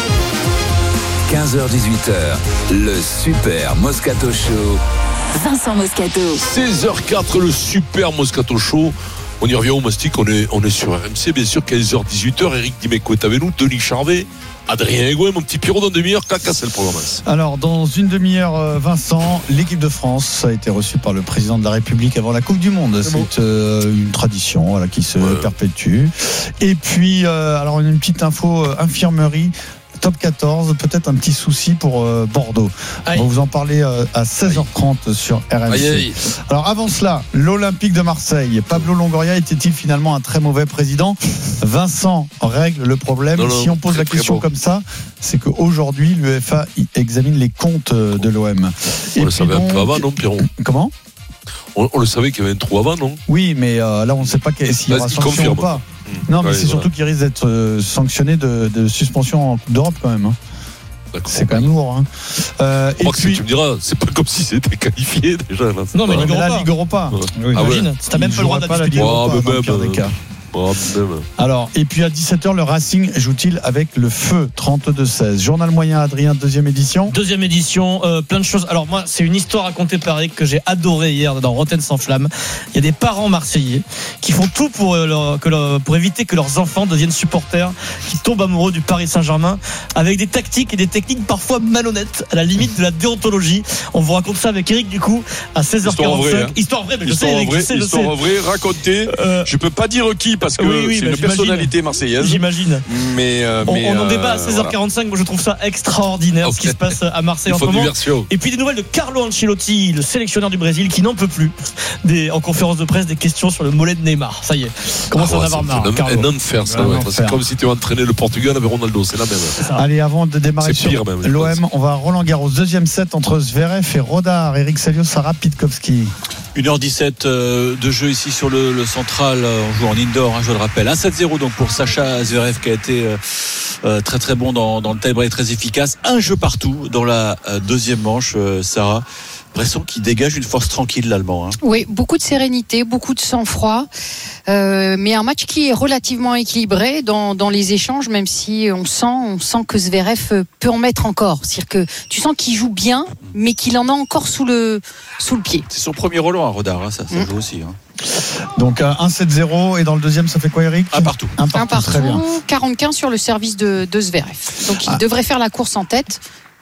quinze heures dix-huit heures. Le Super Moscato Show. Vincent Moscato. seize heures quatre, le Super Moscato Show. On y revient au Mastic, on est, on est sur R M C, bien sûr, quinze heures dix-huit heures. Eric Dimeco est avec nous, Denis Charvet, Adrien Egouin, mon petit Pierrot, dans une demi-heure. Caca, c'est le programme. Alors, dans une demi-heure, Vincent, l'équipe de France a été reçue par le président de la République avant la Coupe du Monde. C'est, c'est euh, une tradition voilà, qui se ouais. perpétue. Et puis, euh, alors, une petite info, euh, infirmerie. Top quatorze, peut-être un petit souci pour euh, Bordeaux. Aïe. On va vous en parler euh, à seize heures trente sur R M C. Aïe, aïe. Alors avant cela, l'Olympique de Marseille. Pablo Longoria était-il finalement un très mauvais président ? Vincent règle le problème. Non, non, si on pose la question bon. comme ça, c'est qu'aujourd'hui, l'UEFA examine les comptes de l'O M. On Et le savait donc... un peu avant, non, Pierrot ? Comment ? on, on le savait qu'il y avait un trou avant, non ? Oui, mais euh, là, on ne sait pas s'il y aura sanction ou pas. Non, mais ouais, c'est voilà. surtout qu'il risque d'être euh, sanctionné de, de suspension en Coupe d'Europe quand même. Hein. C'est quand même lourd. Hein. Euh, et puis, tu me diras, c'est pas comme si c'était qualifié déjà. Là. Non, mais, mais la Ligue Europa. Ouais. Oui, ah imagine, ouais. T'as même pas le droit de la Ligue Europa. Oh, même, pire des cas. Oh, Alors, et puis à dix-sept heures, le Racing joue-t-il avec le feu trente-deux seize. Journal moyen, Adrien, deuxième édition. Deuxième édition, euh, plein de choses. Alors moi, c'est une histoire racontée par Eric que j'ai adorée hier dans Rotten sans flamme. Il y a des parents marseillais qui font tout pour, euh, leur, que leur, pour éviter que leurs enfants deviennent supporters, qui tombent amoureux du Paris Saint-Germain, avec des tactiques et des techniques parfois malhonnêtes, à la limite de la déontologie. On vous raconte ça avec Eric du coup à seize heures quarante-cinq. Histoire vraie, hein. Histoire vraie, mais je histoire sais, Eric, vraie, je sais, histoire je sais. vraie, racontée. Euh, je peux pas dire qui parce que oui, oui, c'est bah, une j'imagine. personnalité marseillaise. J'imagine. Mais, euh, on, mais on en débat à seize heures quarante-cinq. Voilà. Moi, je trouve ça extraordinaire okay. ce qui se passe à Marseille en ce moment. Diversion. Et puis des nouvelles de Carlo Ancelotti, le sélectionneur du Brésil, qui n'en peut plus des, en conférence de presse des questions sur le mollet de Neymar. Ça y est, commence ah, ouais, à en avoir marre. C'est un enfer, ça. Ouais, c'est comme si tu entraînais le Portugal avec Ronaldo. C'est la même. C'est Allez, avant de démarrer c'est sur même, l'O M, on va à Roland Garros. Deuxième set entre Zverev et Rodar. Eric Salio, Sarah Pitkowski. une heure dix-sept de jeu ici sur le, le central. On joue en indoor, hein, je le rappelle. un sept zéro donc pour Sacha Zverev qui a été euh, très très bon dans, dans le tie-break, très efficace. Un jeu partout dans la euh, deuxième manche, euh, Sarah. L'impression qu'il dégage une force tranquille, l'Allemand. Hein. Oui, beaucoup de sérénité, beaucoup de sang-froid. Euh, mais un match qui est relativement équilibré dans, dans les échanges, même si on sent, on sent que Zverev peut en mettre encore. C'est-à-dire que tu sens qu'il joue bien, mais qu'il en a encore sous le, sous le pied. C'est son premier rôle à Rodar, hein, ça, ça mmh. joue aussi. Hein. Donc un sept zéro, et dans le deuxième, ça fait quoi, Eric ? Un partout. Un partout, un partout, très bien. quarante-quinze sur le service de, de Zverev. Donc il ah. devrait faire la course en tête.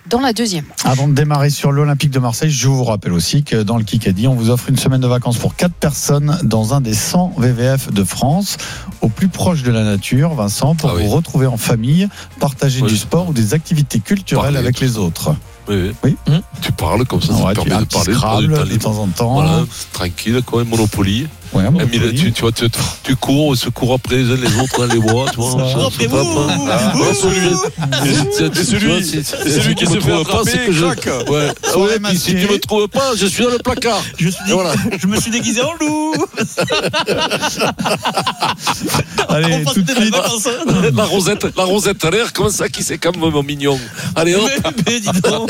dans la deuxième. Avant de démarrer sur l'Olympique de Marseille, je vous rappelle aussi que dans le Kikadi, on vous offre une semaine de vacances pour quatre personnes dans un des cent V V F de France, au plus proche de la nature, Vincent, pour ah oui. vous retrouver en famille, partager oui. du sport ou des activités culturelles Parler. avec les autres. Oui, oui. Mmh. Tu parles comme ça, ça ouais, te permet de parler Scrabble, de, de temps en temps. Voilà, tranquille, quand même, Monopoly. Ouais, Monopoly. Tu, tu, vois, tu, tu cours, on se court après les uns les autres dans les bois. Tu vois, ça, après vous, ah, vous, c'est celui, c'est celui qui se fait attraper, c'est que je. Ouais. Ouais, puis si tu me trouves pas, je suis dans le placard. Je, suis dé... voilà. je me suis déguisé en loup. Allez, tout de suite. La Rosette, la Rosette à l'air, comme ça, qui c'est quand même mignon. Allez, hop. Mais, dis donc.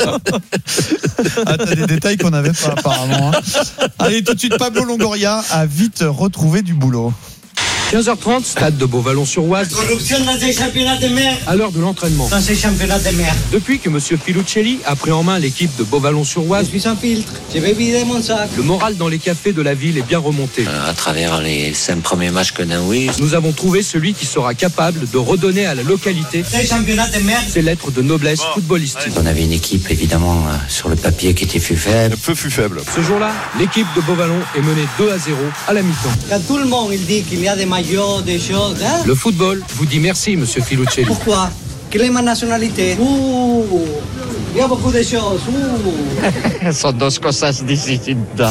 Ah, t'as des détails qu'on n'avait pas apparemment. Hein. Allez, tout de suite, Pablo Longoria a vite retrouvé du boulot. quinze heures trente, stade de Beauvallon-sur-Oise. Corruption dans les championnats de mer. À l'heure de l'entraînement. Dans ces championnats de mer. Depuis que M. Filuccelli a pris en main l'équipe de Beauvallon-sur-Oise. Je suis sans filtre. Je vais vider mon sac. Le moral dans les cafés de la ville est bien remonté. Euh, à travers les cinq premiers matchs que nous avons eu. Nous avons trouvé celui qui sera capable de redonner à la localité ces championnats de mer. Ses lettres de noblesse bon. footballistique. On avait une équipe évidemment euh, sur le papier qui était fut faible. Un peu fut faible. Ce jour-là, l'équipe de Beauvallon est menée deux à zéro à la mi-temps. Quand tout le monde il dit qu'il y a des maillots, des choses. Hein? Le football vous dit merci, monsieur Filuccelli. Pourquoi? Quelle est ma nationalité? Ouh, il y a beaucoup de choses. Sont dos cosas distintas.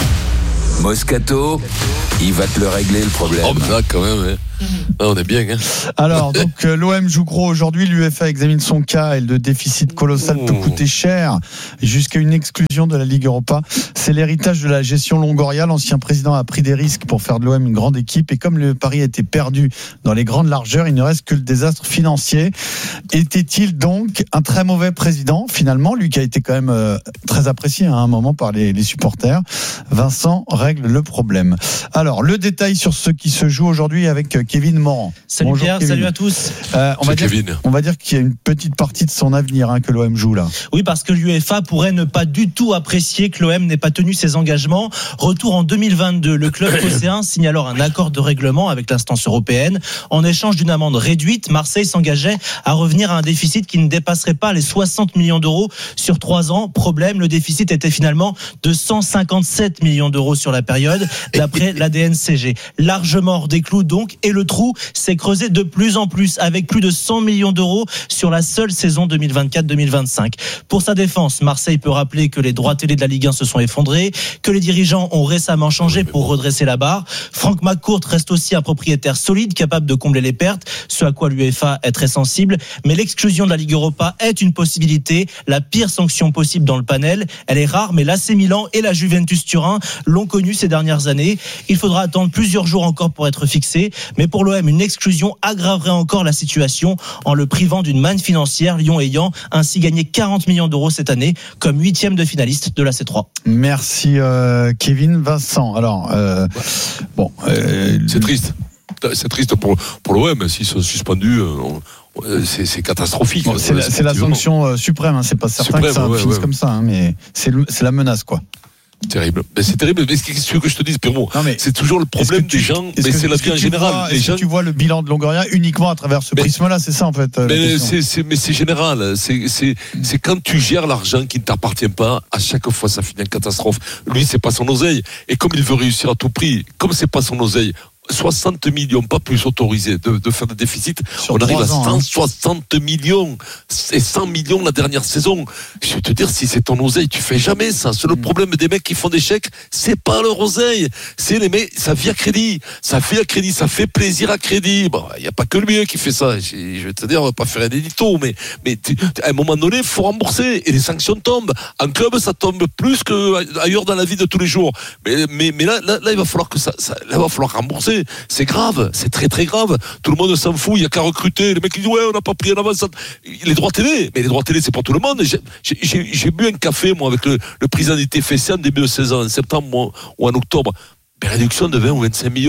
Moscato, il va te le régler le problème. Oh, là, quand même, hein. Ah, on est bien. Hein. Alors, donc, euh, l'O M joue gros aujourd'hui. L'U F A examine son cas et le déficit colossal peut coûter cher jusqu'à une exclusion de la Ligue Europa. C'est l'héritage de la gestion Longoria. L'ancien président a pris des risques pour faire de l'O M une grande équipe. Et comme le pari a été perdu dans les grandes largeurs, il ne reste que le désastre financier. Était-il donc un très mauvais président, finalement, lui qui a été quand même euh, très apprécié hein, à un moment par les, les supporters? Vincent règle le problème. Alors, le détail sur ce qui se joue aujourd'hui avec euh, Kevin Morand. Salut Bonjour, Pierre, Kevin. salut à tous. Euh, on, va dire, Kevin. on va dire qu'il y a une petite partie de son avenir hein, que l'O M joue là. Oui, parce que l'UEFA pourrait ne pas du tout apprécier que l'O M n'ait pas tenu ses engagements. Retour en deux mille vingt-deux, le club phocéen signe alors un accord de règlement avec l'instance européenne. En échange d'une amende réduite, Marseille s'engageait à revenir à un déficit qui ne dépasserait pas les soixante millions d'euros sur trois ans. Problème, le déficit était finalement de cent cinquante-sept millions d'euros sur la période, d'après l'A D N C G. Largement hors des clous donc, et le trou s'est creusé de plus en plus, avec plus de cent millions d'euros sur la seule saison deux mille vingt-quatre deux mille vingt-cinq. Pour sa défense, Marseille peut rappeler que les droits télé de la Ligue un se sont effondrés, que les dirigeants ont récemment changé pour redresser la barre. Franck McCourt reste aussi un propriétaire solide, capable de combler les pertes, ce à quoi l'UEFA est très sensible. Mais l'exclusion de la Ligue Europa est une possibilité, la pire sanction possible dans le panel. Elle est rare, mais l'A C Milan et la Juventus Turin l'ont connue ces dernières années. Il faudra attendre plusieurs jours encore pour être fixé, mais pour l'O M, une exclusion aggraverait encore la situation en le privant d'une manne financière, Lyon ayant ainsi gagné quarante millions d'euros cette année comme huitième de finaliste de la C trois. Merci euh, Kevin. Vincent, alors euh, bon, euh, c'est triste. C'est triste pour, pour l'O M, s'ils sont suspendus. Euh, C'est, c'est catastrophique. Bon, c'est, la, c'est la sanction euh, suprême, hein. C'est pas certain suprême, que ça ouais, finisse ouais. comme ça, hein, mais c'est, le, c'est la menace, quoi. Terrible. Mais c'est terrible. Mais qu'est-ce que je te dis, Pierrot ? C'est toujours le problème tu, des gens, mais c'est la vie en général. Vois, est-ce gens... que tu vois le bilan de Longoria uniquement à travers ce mais, prisme-là ? C'est ça, en fait. Mais, c'est, c'est, mais c'est général. C'est, c'est, c'est quand tu gères l'argent qui ne t'appartient pas, à chaque fois, ça finit en catastrophe. Lui, c'est pas son oseille. Et comme il veut réussir à tout prix, comme c'est pas son oseille, soixante millions, pas plus autorisés de, de faire des déficits. Sur on arrive à cent soixante hein. millions et cent millions la dernière saison. Je vais te dire, si c'est ton oseille, tu fais jamais ça. C'est le mmh. problème des mecs qui font des chèques, c'est pas leur oseille. C'est les mecs, ça vit à crédit. Ça fait à crédit, ça fait plaisir à crédit. Bon, il n'y a pas que lui qui fait ça. Je, je vais te dire, on va pas faire un édito, mais, mais tu, à un moment donné, il faut rembourser et les sanctions tombent. En club, ça tombe plus qu'ailleurs dans la vie de tous les jours. Mais, mais, mais là, là, là, il va falloir que ça, ça là, il va falloir rembourser. C'est grave, c'est très très grave. Tout le monde s'en fout, il n'y a qu'à recruter. Les mecs ils disent ouais, on n'a pas pris en avance. Les droits télé, mais les droits télé c'est pour tout le monde. J'ai, j'ai, j'ai bu un café moi avec le, le président du T F C en début de saison, en septembre ou en octobre. Mais réduction de vingt ou vingt-cinq millions.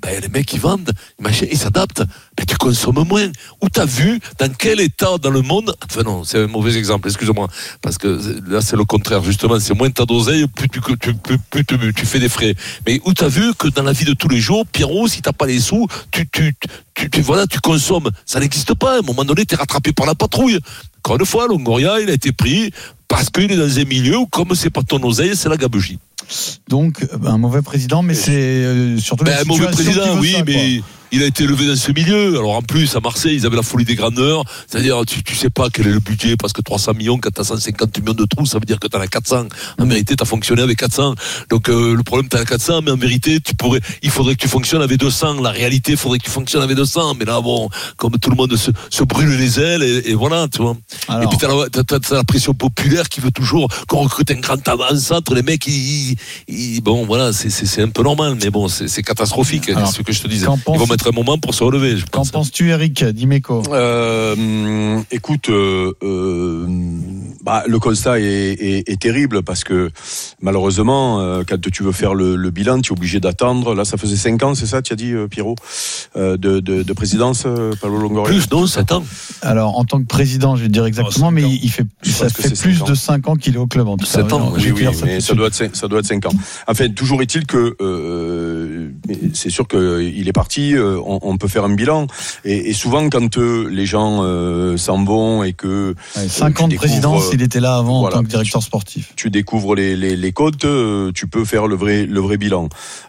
ben, les mecs, ils vendent, ils, ils s'adaptent, ben, tu consommes moins. Où t'as vu, dans quel état dans le monde, enfin non, c'est un mauvais exemple, excuse-moi, parce que là, c'est le contraire, justement, c'est moins t'as d'oseille, plus tu, plus, plus, plus tu, tu fais des frais. Mais où t'as vu que dans la vie de tous les jours, Pierrot, si t'as pas les sous, tu, tu, tu, tu, voilà, tu consommes. Ça n'existe pas. À un moment donné, t'es rattrapé par la patrouille. Encore une fois, Longoria, il a été pris parce qu'il est dans un milieu où, comme c'est pas ton oseille, c'est la gabegie. Donc, un mauvais président, mais c'est euh, surtout ben, la un mauvais président, oui, ça, mais quoi. Il a été élevé dans ce milieu. Alors en plus, à Marseille, ils avaient la folie des grandeurs. C'est-à-dire, tu, tu sais pas quel est le budget, parce que trois cents millions, quand t'as cent cinquante millions de trous, ça veut dire que t'en as quatre cents. En vérité, t'as fonctionné avec quatre cents. Donc, euh, le problème, t'as as quatre cents, mais en vérité, tu pourrais, il faudrait que tu fonctionnes avec deux cents. La réalité, il faudrait que tu fonctionnes avec deux cents. Mais là, bon, comme tout le monde se, se brûle les ailes, et, et voilà, tu vois. Alors, et puis, t'as la, t'as, t'as, t'as la pression populaire qui veut toujours qu'on recrute un grand avant-centre. Les mecs, ils, ils, bon, voilà, c'est, c'est, c'est un peu normal, mais bon, c'est, c'est catastrophique. Alors, c'est ce que je te disais. Ils vont mettre un moment pour se relever. Qu'en penses-tu, Eric Dimeco? euh, Écoute, euh, euh, bah, le constat est, est, est terrible parce que malheureusement, euh, quand tu veux faire le, le bilan, tu es obligé d'attendre. Là, ça faisait cinq ans, c'est ça, tu as dit, euh, Pierrot, euh, de, de, de présidence, euh, Pablo Longoria. Plus, non, sept ans. Alors, en tant que président, je vais dire exactement, oh, mais il fait, ça fait plus de cinq ans qu'il est au club, en tout cas. sept ans, oui, oui, oui mais ça doit, être, ça doit être cinq ans. Enfin, toujours est-il que euh, c'est sûr qu'il est parti, euh, on, on peut faire un bilan. Et, et souvent, quand euh, les gens euh, s'en vont et que ouais, cinq ans de présidence, il était là avant voilà, en tant que directeur sportif. Tu, tu découvres les, les, les comptes, euh, tu peux faire le vrai, le vrai bilan.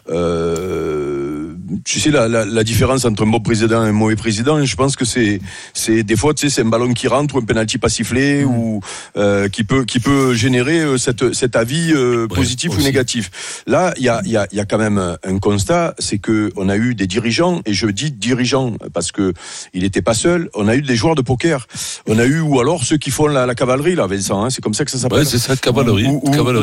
Euh, tu sais la, la, la différence entre un bon président et un mauvais président. Je pense que c'est, c'est des fois, tu sais, c'est un ballon qui rentre ou un penalty pas sifflé mmh. ou euh, qui peut, qui peut générer euh, cette, cet avis euh, ouais, positif aussi. Ou négatif. Là, il y a, il y a, il y a quand même un constat, c'est que on a eu des dirigeants, et je dis dirigeants parce que il n'était pas seul. On a eu des joueurs de poker. On a eu, ou alors ceux qui font la, la cavalerie, là, Vincent, hein, c'est comme ça que ça s'appelle. Ouais, c'est ça, cavalerie. Ou, ou, cavalerie.